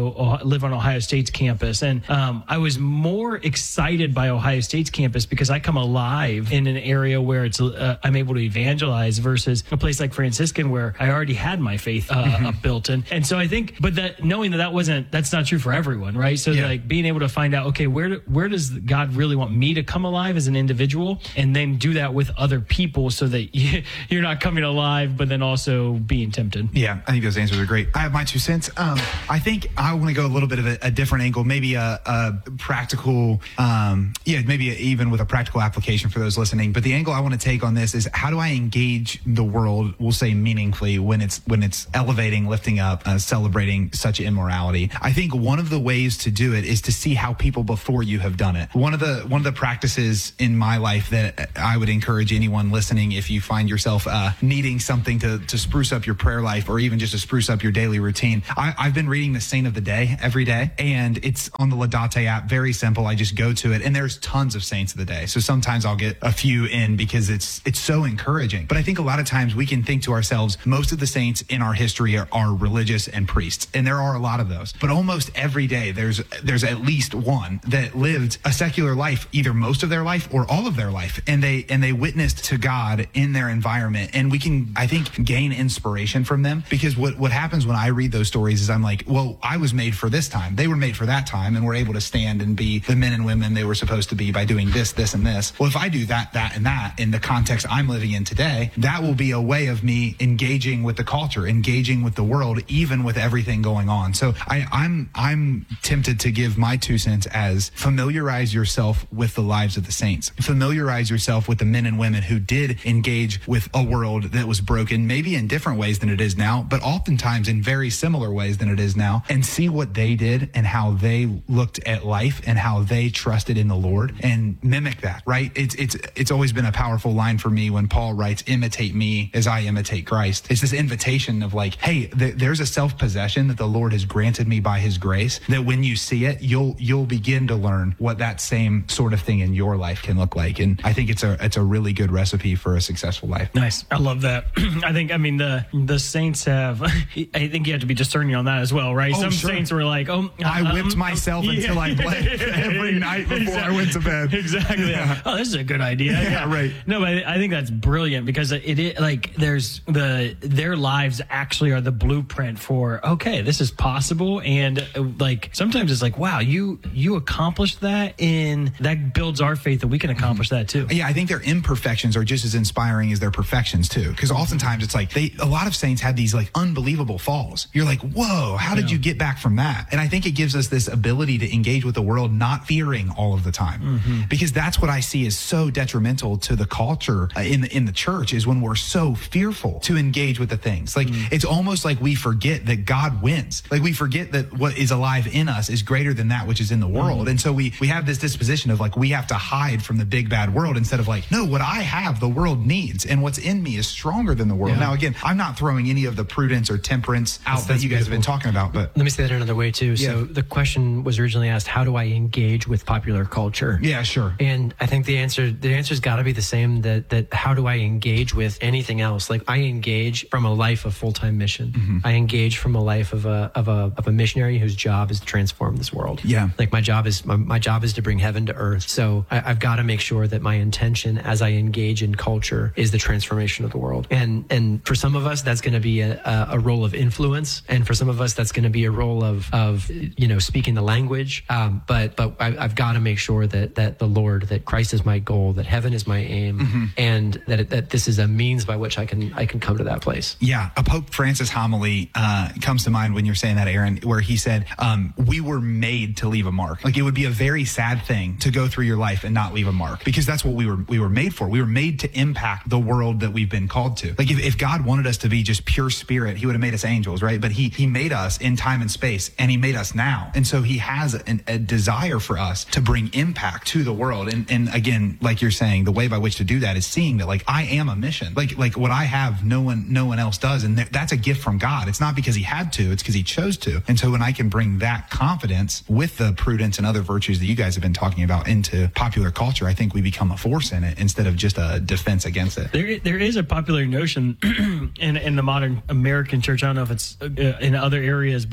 also uh, live on Ohio State's campus. And um, I was more excited by Ohio State's campus because I come alive in an area where it's uh, I'm able to evangelize versus a place like Franciscan where I already had my faith uh, mm-hmm. up built. And, and so I think, but that knowing that that wasn't, that's not true for everyone, right? So yeah. like being able to find out, okay, where, do, where does God really want me to come alive as an individual? And then do that with other people so that you, you're not coming alive, but then also being tempted. Yeah, I think those answers are great. I have my two cents. Um, I think I want to go a little bit of a, a different angle, maybe a, a practical, um, yeah, maybe even with a practical application for those listening. But the angle I want to take on this is how do I engage the world, we'll say meaningfully, when it's when it's elevating, lifting up, uh, celebrating such immorality. I think one of the ways to do it is to see how people before you have done it. One of the one of the practices in my life that I would encourage anyone listening, if you find yourself uh, needing something to, to spruce up your prayer life or even just to spruce up your daily routine, I, I've been reading the Saint of the Day every day, and it's on the Laudate app. Very simple. I just go to it, and there's tons of Saints of the Day. So sometimes I'll get a few in because it's it's so encouraging. But I think a lot of times we can think to ourselves, most of the saints in our history are, are religious and priests, and there are a lot of those. But almost every day there's there's at least one that lived a secular life, either most of their life or all of their life, and they and they witnessed to God in their environment. And we can, I think, gain inspiration from them, because what what happens when I read those stories is I'm like, well, I was made for this time. They were made for that time, and were able to stand and be the men and women they were supposed to be by doing this, this, and this. Well, if I do that, that, and that in the context I'm living in today, that will be a way of me engaging with the culture, engaging with the world, even with everything going on. So I, I'm I'm tempted to give my two cents as familiarize yourself with the lives of the saints. Familiarize yourself with the men and women who did engage with a world that was broken, maybe in different ways than it is now, but oftentimes in very similar ways than it is now, and see what they did and how they looked at life and how they trusted in the Lord, and mimic that, right? It's it's it's always been a powerful line for me when Paul writes, imitate me as I imitate Christ. It's this invitation of like, hey, th- there's a self-possession that the Lord has granted me by his grace, that when you see it, you'll you'll begin to learn what that same sort of thing in your life can look like. And I think it's a it's a really good recipe for a successful life. Nice. I love that. I think, I mean, the the saints have, I think you have to be discerning on that as well, right? Oh, Some sure. saints were like, oh, I um, whipped myself yeah. until I bled every night before exactly. I went to bed. Exactly. Yeah. Oh, this is a good idea. Yeah, Yeah, right. No, but I think that's brilliant, because it, it like there's the their lives actually are the blueprint for, okay, this is possible. And uh, like sometimes it's like, wow, you you accomplished that, and that builds our faith that we can accomplish that too. Yeah, I think their imperfections are just as inspiring as their perfections too. Because oftentimes it's like they, a lot of saints had these like unbelievable falls. You're like, whoa, how did Yeah. you get back from that? And I think it gives us this ability to engage with the world, not fearing all of the time. Mm-hmm. Because that's what I see is so detrimental to the culture uh, in the, in the church, is when we're so fearful to engage with the things. Like mm. it's almost like we forget that God wins. Like we forget that what is alive in us is greater than that which is in the world. Mm. And so we, we have this disposition of like, we have to hide from the big bad world, instead of like, no, what I have, the world needs, and what's in me is stronger than the world. Yeah. Now, again, I'm not throwing any of the prudence or temperance out that's, that that's you guys beautiful. have been talking about, but let me say that another way too. Yeah. So the question was originally asked, how do I engage with popular culture? Yeah, sure. And I think the answer, the answer's got to be the same, that, that how do I engage with anything else? Like I engage from a life of full-time mission. Mm-hmm. I engage from a life of a, of a, of a missionary whose job is to transform this world. Yeah. Like my job is, my, my job is to bring heaven to earth. So I, I've got to make sure that my intention as I engage in culture is the transformation of the world. And, and for some of us, that's going to be a, a, a role of influence. And for some of us, that's going to be a role of, of, you know, speaking the language. Um, but, but I, I've got to make sure that, that the Lord, that Christ is my goal, that heaven is my aim, mm-hmm. and that, it, that this is a means by which I can, I can come to that place. Yeah. A Pope Francis homily, uh, comes to mind when you're saying that, Aaron, where he said, um, we were made to leave a mark. Like it would be a very sad thing to go through your life and not leave a mark, because that's what we were, we were made for. We were made to impact the world that we've been called to. Like if, if God wanted us to be just pure spirit, he would have made us angels, right? But he, he made us in time and space, and he made us now. And so he has an, a desire for us to bring impact to the world. And, and again, like you're saying, the way by which to do that is seeing that like, I am a mission. Like, like what I have, no one, no one else does. And th- that's a gift from God. It's not because he had to, it's because he chose to. And so when I can bring that confidence with the prudence and other virtues that you guys have been talking about into popular culture, I think we become a force in it instead of just a defense against it. There, there is a popular notion in in the modern American church. I don't know if it's uh, in other areas, but this idea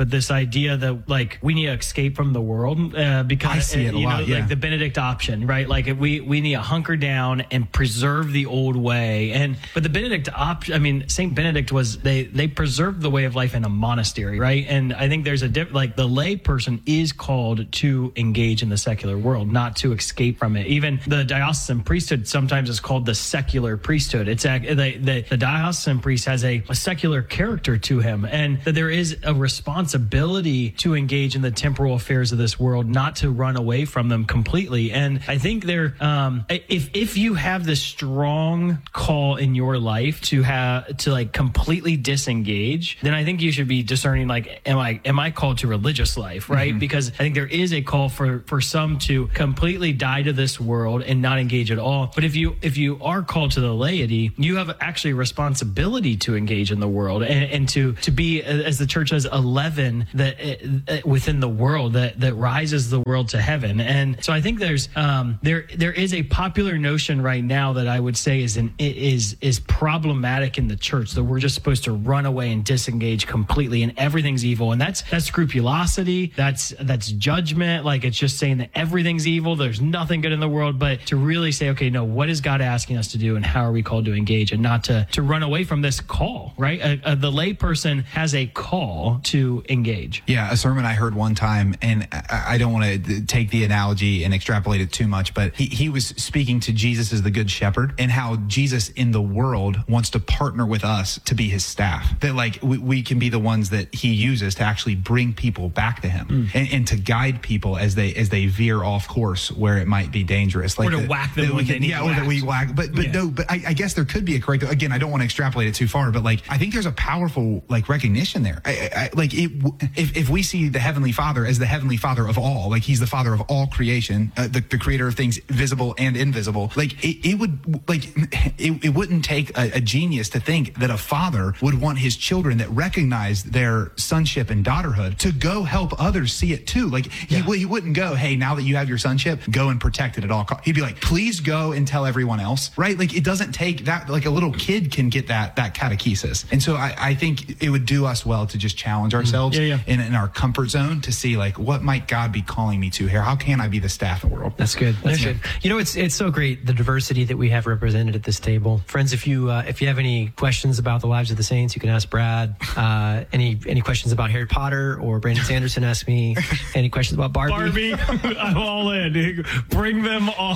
idea that like we need to escape from the world uh, because I see it a you lot, know yeah. like the Benedict option, right? Like if we we need to hunker down and preserve the old way. And but the Benedict option, I mean, Saint Benedict was they they preserved the way of life in a monastery, right? And I think there's a diff, like the lay person is called to engage in the secular world, not to escape from it. Even the diocesan priesthood sometimes is called the secular priesthood. It's a, the, the the diocesan priest has a, a secular character to him, and that there is a responsibility to engage in the temporal affairs of this world, not to run away from them completely. And I think there, um, if if you have this strong call in your life to have to like completely disengage, then I think you should be discerning like, am I am I called to religious life, right? Mm-hmm. Because I think there is a call for for some to completely die to this world and not engage at all. But if you if you are called to the laity, you have actually a responsibility to engage in the world and, and to to be, as the church says, a leaven that uh, within the world that that rises the world to heaven. And so I think there's um there there is a popular notion right now that I would say is an is is problematic in the church, that we're just supposed to run away and disengage completely and everything's evil. And that's that's scrupulosity, that's that's judgment, like it's just saying that everything's evil, there's nothing good in the world. But to really say, okay, no, what is God asking us to do and how are we called to engage, and not to to run away from this call, right? Uh, uh, the lay person has a call to engage. Yeah, a sermon I heard one time, and I, I don't want to take the analogy and extrapolate it too much, but he, he was speaking to Jesus as the good shepherd and how Jesus in the world wants to partner with us to be his staff. That like we, we can be the ones that he uses to actually bring people back to him mm. and, and to guide people as they as they veer off course where it might be dangerous. Like or to the, whack them that when we can, they need yeah, or whacked. that we whack. But but yeah. no, but I, I guess there could be a correct. Again, I don't want to extrapolate it too far, but like I think there's a powerful like recognition there. I, I, like it, if if we see the Heavenly Father as the Heavenly Father of all, like he's the Father of all creation, uh, the, the creator of things visible and invisible, like it, it would like it, it wouldn't take a, a genius to think that a father would want his children that recognize their sonship and daughterhood to go help others see it too. Like he, yeah. he wouldn't go, hey, now that you have your sonship, go and protect it at all costs. He'd be like, please go and tell everyone else, right? Like it doesn't take that, like a little kid can get that that catechesis. And so I, I think it would do us well to just challenge ourselves yeah, yeah. In, in our comfort zone to see like, what might God be calling me to here? How can I be the staff in the world? That's good. That's yeah. good. You know, it's it's so great, the diversity that we have represented at this table. Friends, if you uh, if you have any questions about the lives of the saints, you can ask Brad. Uh, any any questions about Harry Potter, or Brandon Sanderson, ask me. Any questions about Barbie? Barbie, I'm all in. Bring them on.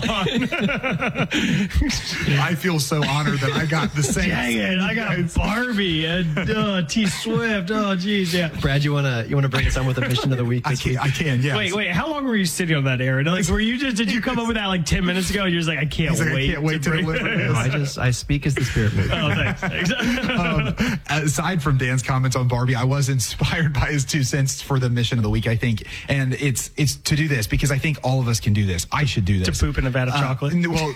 I feel so honored that I got the same. Dang it, I got Barbie and uh, T Swift. Oh, geez, yeah. Brad, you wanna you wanna bring us on with a mission of the week? I This can, week? I can, yeah. Wait, wait. How long were you sitting on that, Aaron? Like, were you just? Did you come up with that like ten minutes ago? And you're just like, I can't He's like, wait. I can't wait to, to deliver this. No, I just I speak as the Spirit moves. Oh, thanks. thanks. um, aside from Dan's comments on Barbie, I was inspired by his two cents for the mission of the week, I think. And it's it's to do this because I think all of us can do this. I should do this. To poop in a vat of uh, chocolate? Well,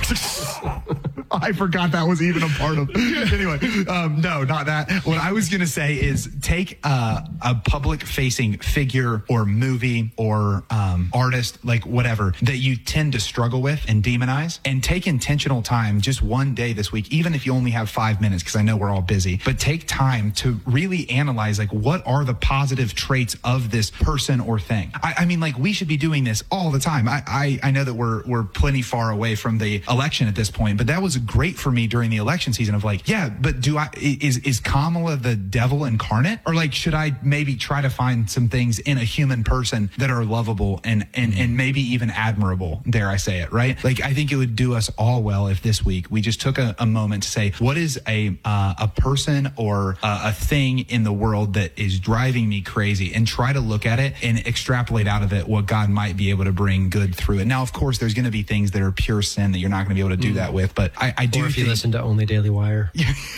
I forgot that was even a part of Anyway, um, no, not that. What I was going to say is take uh, a public-facing figure or movie or um, artist, like whatever, that you tend to struggle with and demonize, and take intentional time just one day this week, even if you only have five minutes, because I know we're all busy, but take time to really analyze, like, what are the positive traits of this person or thing? I, I mean, like, we should be doing this all the time. I, I, I know that we're we're plenty far away from the election at this point, but that was great for me during the election season of like, yeah, but do I, is, is Kamala the devil incarnate? Or like, should I maybe try to find some things in a human person that are lovable and, and, and maybe even admirable, dare I say it, right? Like, I think it would do us all well if this week we just took a, a moment to say, what is a, uh, a person or a, a thing in the world that is driving me crazy, and try to look at it and extrapolate out of it what God might be able to bring good through it. Now, of course, there's going to be things that are pure sin that you're not going to be able to do mm. that with, but I, I do Or if think, you listen to only Daily Wire.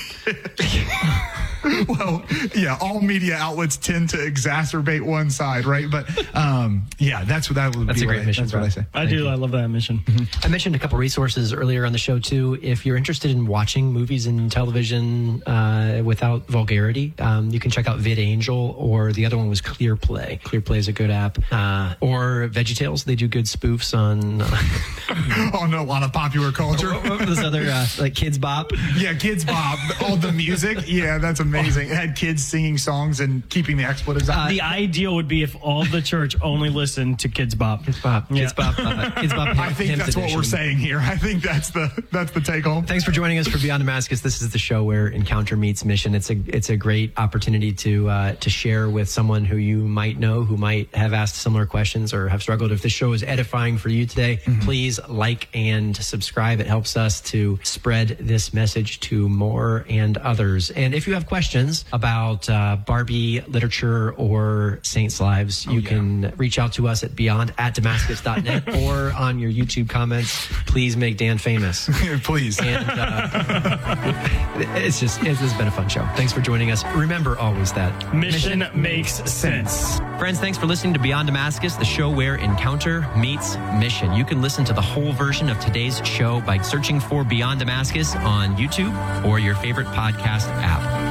Well, yeah, all media outlets tend to exacerbate one side, right? But um, yeah, that's what that would that's be. a great what I, mission. That's what I say. I do. You. I love that mission. Mm-hmm. I mentioned a couple resources earlier on the show too. If you're interested in watching movies and television uh, without vulgarity, um, you can check out VidAngel, or the other one was ClearPlay. ClearPlay is a good app. Uh, or VeggieTales. They do good spoofs on uh, on a lot of popular culture. What, what was this other uh, like Kids Bop? Yeah, Kids Bop. All the music. Yeah, that's amazing. amazing. It had kids singing songs and keeping the expletives out. Uh, the ideal would be if all the church only listened to Kids Bop. Kids Bop. Yeah. Kids Bop. Uh, Kids Bop. I think that's what we're saying here. I think that's the that's the take home. Thanks for joining us for Beyond Damascus. This is the show where encounter meets mission. It's a it's a great opportunity to uh, to share with someone who you might know, who might have asked similar questions or have struggled. If this show is edifying for you today, mm-hmm. please like and subscribe. It helps us to spread this message to more and others. And if you have questions about uh, Barbie literature or saints' lives, you oh, yeah. can reach out to us at beyond at damascus dot net or on your YouTube comments. Please make Dan famous. Please. And uh, it's just, it's, it's been a fun show. Thanks for joining us. Remember always that mission, mission makes sense. Friends, thanks for listening to Beyond Damascus, the show where encounter meets mission. You can listen to the whole version of today's show by searching for Beyond Damascus on YouTube or your favorite podcast app.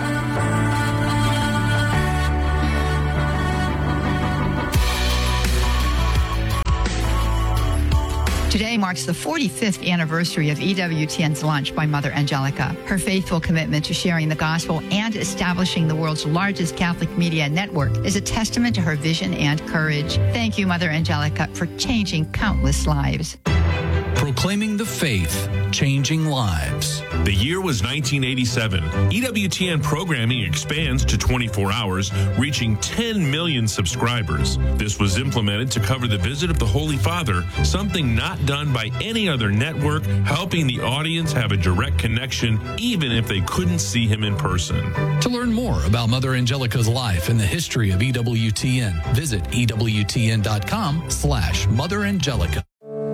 Today marks the forty-fifth anniversary of E W T N's launch by Mother Angelica. Her faithful commitment to sharing the gospel and establishing the world's largest Catholic media network is a testament to her vision and courage. Thank you, Mother Angelica, for changing countless lives. Proclaiming the faith, changing lives. The year was nineteen eighty-seven. E W T N programming expands to twenty-four hours, reaching ten million subscribers. This was implemented to cover the visit of the Holy Father, something not done by any other network, helping the audience have a direct connection even if they couldn't see him in person. To learn more about Mother Angelica's life and the history of E W T N, visit E W T N dot com slash Mother Angelica.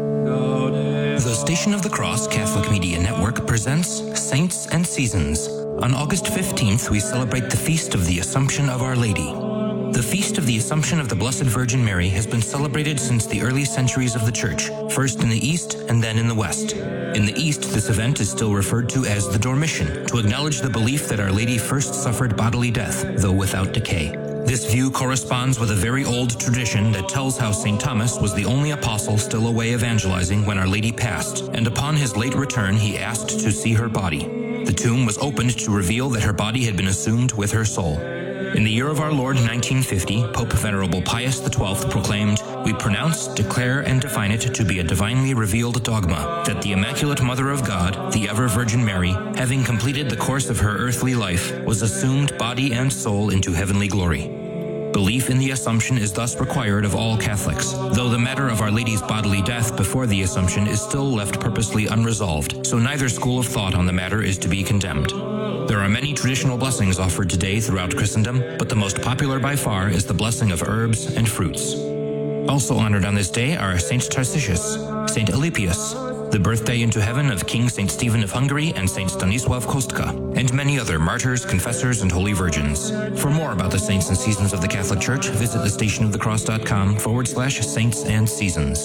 The Station of the Cross Catholic Media Network presents Saints and Seasons. On August fifteenth, we celebrate the Feast of the Assumption of Our Lady. The Feast of the Assumption of the Blessed Virgin Mary has been celebrated since the early centuries of the Church, first in the East and then in the West. In the East, this event is still referred to as the Dormition, to acknowledge the belief that Our Lady first suffered bodily death, though without decay. This view corresponds with a very old tradition that tells how Saint Thomas was the only apostle still away evangelizing when Our Lady passed, and upon his late return he asked to see her body. The tomb was opened to reveal that her body had been assumed with her soul. In the year of our Lord, nineteen fifty, Pope Venerable Pius the twelfth proclaimed, "We pronounce, declare, and define it to be a divinely revealed dogma, that the Immaculate Mother of God, the ever Virgin Mary, having completed the course of her earthly life, was assumed body and soul into heavenly glory." Belief in the Assumption is thus required of all Catholics, though the matter of Our Lady's bodily death before the Assumption is still left purposely unresolved, so neither school of thought on the matter is to be condemned. There are many traditional blessings offered today throughout Christendom, but the most popular by far is the blessing of herbs and fruits. Also honored on this day are Saint Tarcisius, Saint Alypius, the birthday into heaven of King Saint Stephen of Hungary and Saint Stanisław Kostka, and many other martyrs, confessors, and holy virgins. For more about the saints and seasons of the Catholic Church, visit the stationofthecross.com forward slash saints and seasons.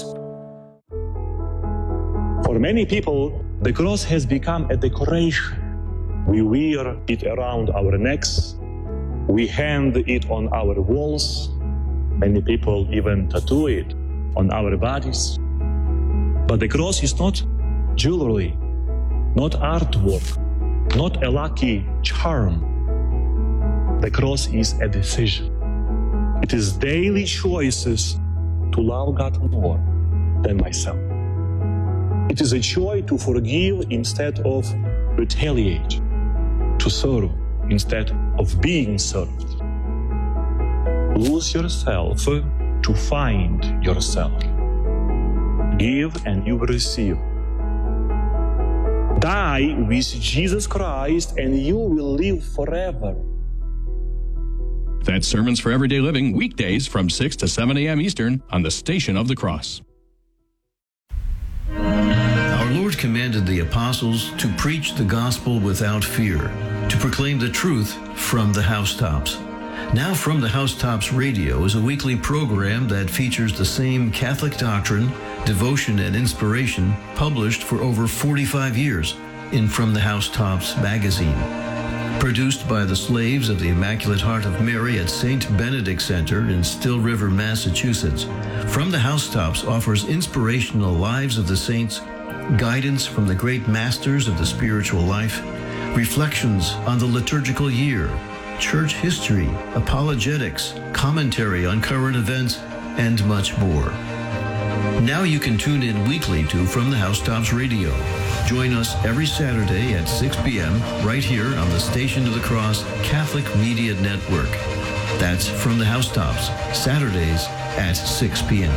For many people, the cross has become a decoration. We wear it around our necks. We hang it on our walls. Many people even tattoo it on our bodies. But the cross is not jewelry, not artwork, not a lucky charm. The cross is a decision. It is daily choices to love God more than myself. It is a choice to forgive instead of retaliate, to serve instead of being served. Lose yourself to find yourself. Give and you will receive. Die with Jesus Christ and you will live forever. That's Sermons for Everyday Living, weekdays from six to seven a.m. Eastern on the Station of the Cross. Our Lord commanded the apostles to preach the gospel without fear, to proclaim the truth from the housetops. Now From the Housetops Radio is a weekly program that features the same Catholic doctrine, devotion, and inspiration published for over forty-five years in From the Housetops magazine. Produced by the slaves of the Immaculate Heart of Mary at Saint Benedict Center in Still River, Massachusetts, From the Housetops offers inspirational lives of the saints, guidance from the great masters of the spiritual life, reflections on the liturgical year, church history, apologetics, commentary on current events, and much more. Now you can tune in weekly to From the Housetops Radio. Join us every Saturday at six p.m. right here on the Station of the Cross Catholic Media Network. That's From the Housetops, Saturdays at six p.m.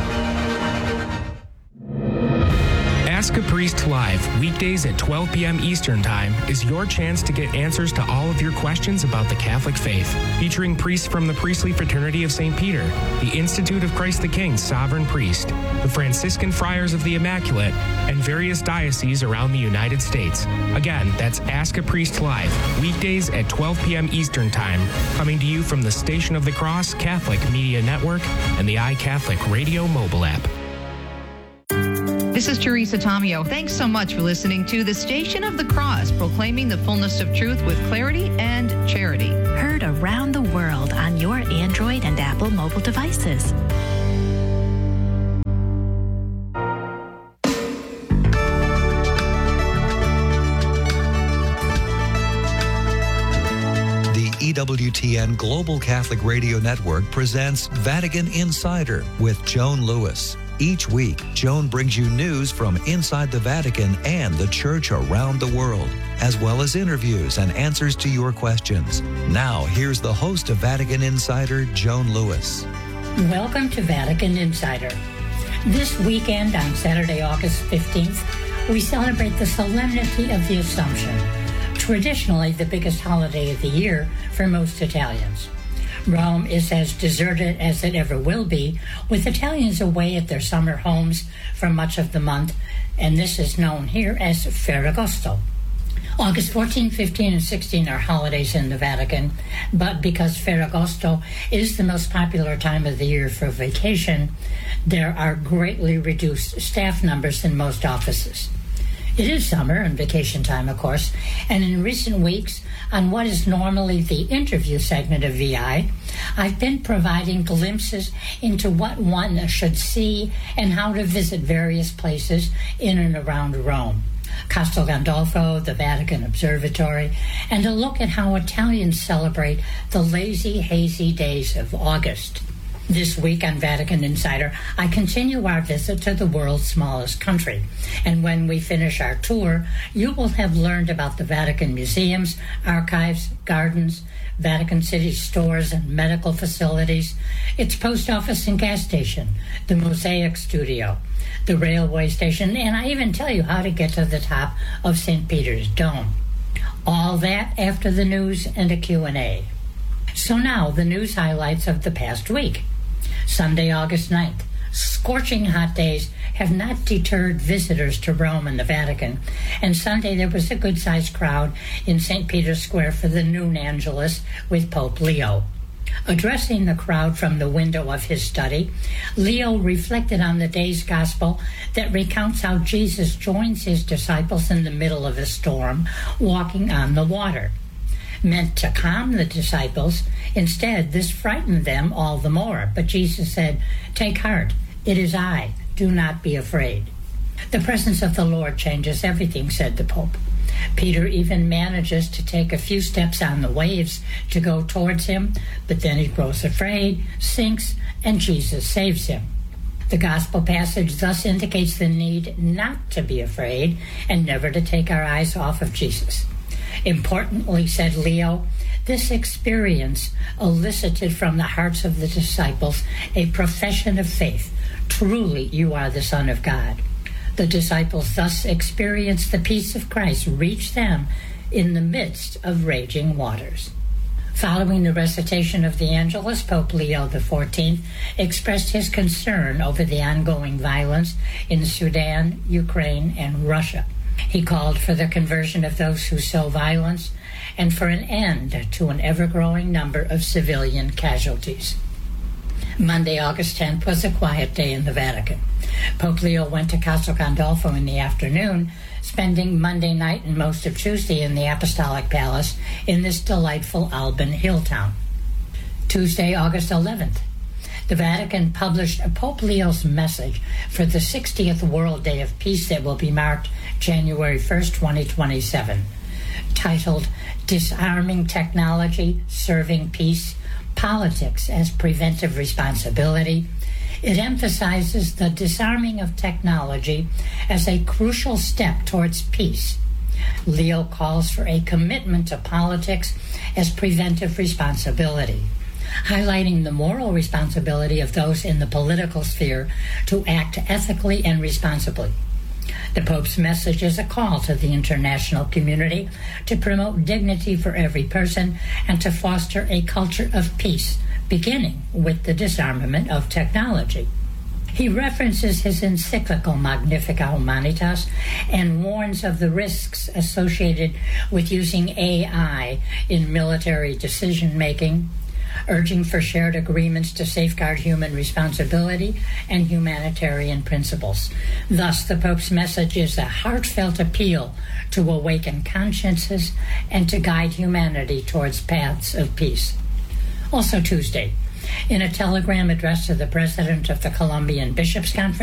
Ask a Priest Live, weekdays at twelve p.m. Eastern Time, is your chance to get answers to all of your questions about the Catholic faith. Featuring priests from the Priestly Fraternity of Saint Peter, the Institute of Christ the King Sovereign Priest, the Franciscan Friars of the Immaculate, and various dioceses around the United States. Again, that's Ask a Priest Live, weekdays at twelve p.m. Eastern Time, coming to you from the Station of the Cross Catholic Media Network and the iCatholic Radio mobile app. This is Teresa Tomeo. Thanks so much for listening to the Station of the Cross, proclaiming the fullness of truth with clarity and charity. Heard around the world on your Android and Apple mobile devices. The E W T N Global Catholic Radio Network presents Vatican Insider with Joan Lewis. Each week, Joan brings you news from inside the Vatican and the Church around the world, as well as interviews and answers to your questions. Now, here's the host of Vatican Insider, Joan Lewis. Welcome to Vatican Insider. This weekend, on Saturday, August fifteenth, we celebrate the Solemnity of the Assumption, traditionally the biggest holiday of the year for most Italians. Rome is as deserted as it ever will be, with Italians away at their summer homes for much of the month, and this is known here as Ferragosto. August fourteenth, fifteenth, and sixteenth are holidays in the Vatican, but because Ferragosto is the most popular time of the year for vacation, there are greatly reduced staff numbers in most offices. It is summer and vacation time, of course, and in recent weeks, on what is normally the interview segment of V I, I've been providing glimpses into what one should see and how to visit various places in and around Rome. Castel Gandolfo, the Vatican Observatory, and a look at how Italians celebrate the lazy, hazy days of August. This week on Vatican Insider, I continue our visit to the world's smallest country. And when we finish our tour, you will have learned about the Vatican museums, archives, gardens, Vatican City stores and medical facilities, its post office and gas station, the Mosaic Studio, the railway station, and I even tell you how to get to the top of Saint Peter's Dome. All that after the news and a Q and A. So now, the news highlights of the past week. Sunday, August ninth. Scorching hot days have not deterred visitors to Rome and the Vatican, and Sunday there was a good-sized crowd in Saint Peter's Square for the noon Angelus with Pope Leo. Addressing the crowd from the window of his study, Leo reflected on the day's gospel that recounts how Jesus joins his disciples in the middle of a storm, walking on the water. Meant to calm the disciples, instead this frightened them all the more. But Jesus said, "Take heart, it is I, do not be afraid." The presence of the Lord changes everything, said the Pope. Peter even manages to take a few steps on the waves to go towards him, but then he grows afraid, sinks, and Jesus saves him. The gospel passage thus indicates the need not to be afraid and never to take our eyes off of Jesus. Importantly, said Leo, this experience elicited from the hearts of the disciples a profession of faith. Truly, you are the Son of God. The disciples thus experienced the peace of Christ reach them in the midst of raging waters. Following the recitation of the Angelus, Pope Leo the fourteenth expressed his concern over the ongoing violence in Sudan, Ukraine, and Russia. He called for the conversion of those who sow violence and for an end to an ever-growing number of civilian casualties. Monday, August tenth, was a quiet day in the Vatican. Pope Leo went to Castel Gandolfo in the afternoon, spending Monday night and most of Tuesday in the Apostolic Palace in this delightful Alban hill town. Tuesday, August eleventh, the Vatican published Pope Leo's message for the sixtieth World Day of Peace that will be marked January first, twenty twenty-seven. titled Disarming Technology, Serving Peace, Politics as Preventive Responsibility. It emphasizes the disarming of technology as a crucial step towards peace. Leo calls for a commitment to politics as preventive responsibility, highlighting the moral responsibility of those in the political sphere to act ethically and responsibly. The Pope's message is a call to the international community to promote dignity for every person and to foster a culture of peace, beginning with the disarmament of technology. He references his encyclical Magnificat Humanitas and warns of the risks associated with using A I in military decision-making, urging for shared agreements to safeguard human responsibility and humanitarian principles. Thus, the Pope's message is a heartfelt appeal to awaken consciences and to guide humanity towards paths of peace. Also Tuesday, in a telegram addressed to the president of the Colombian Bishops' Conference,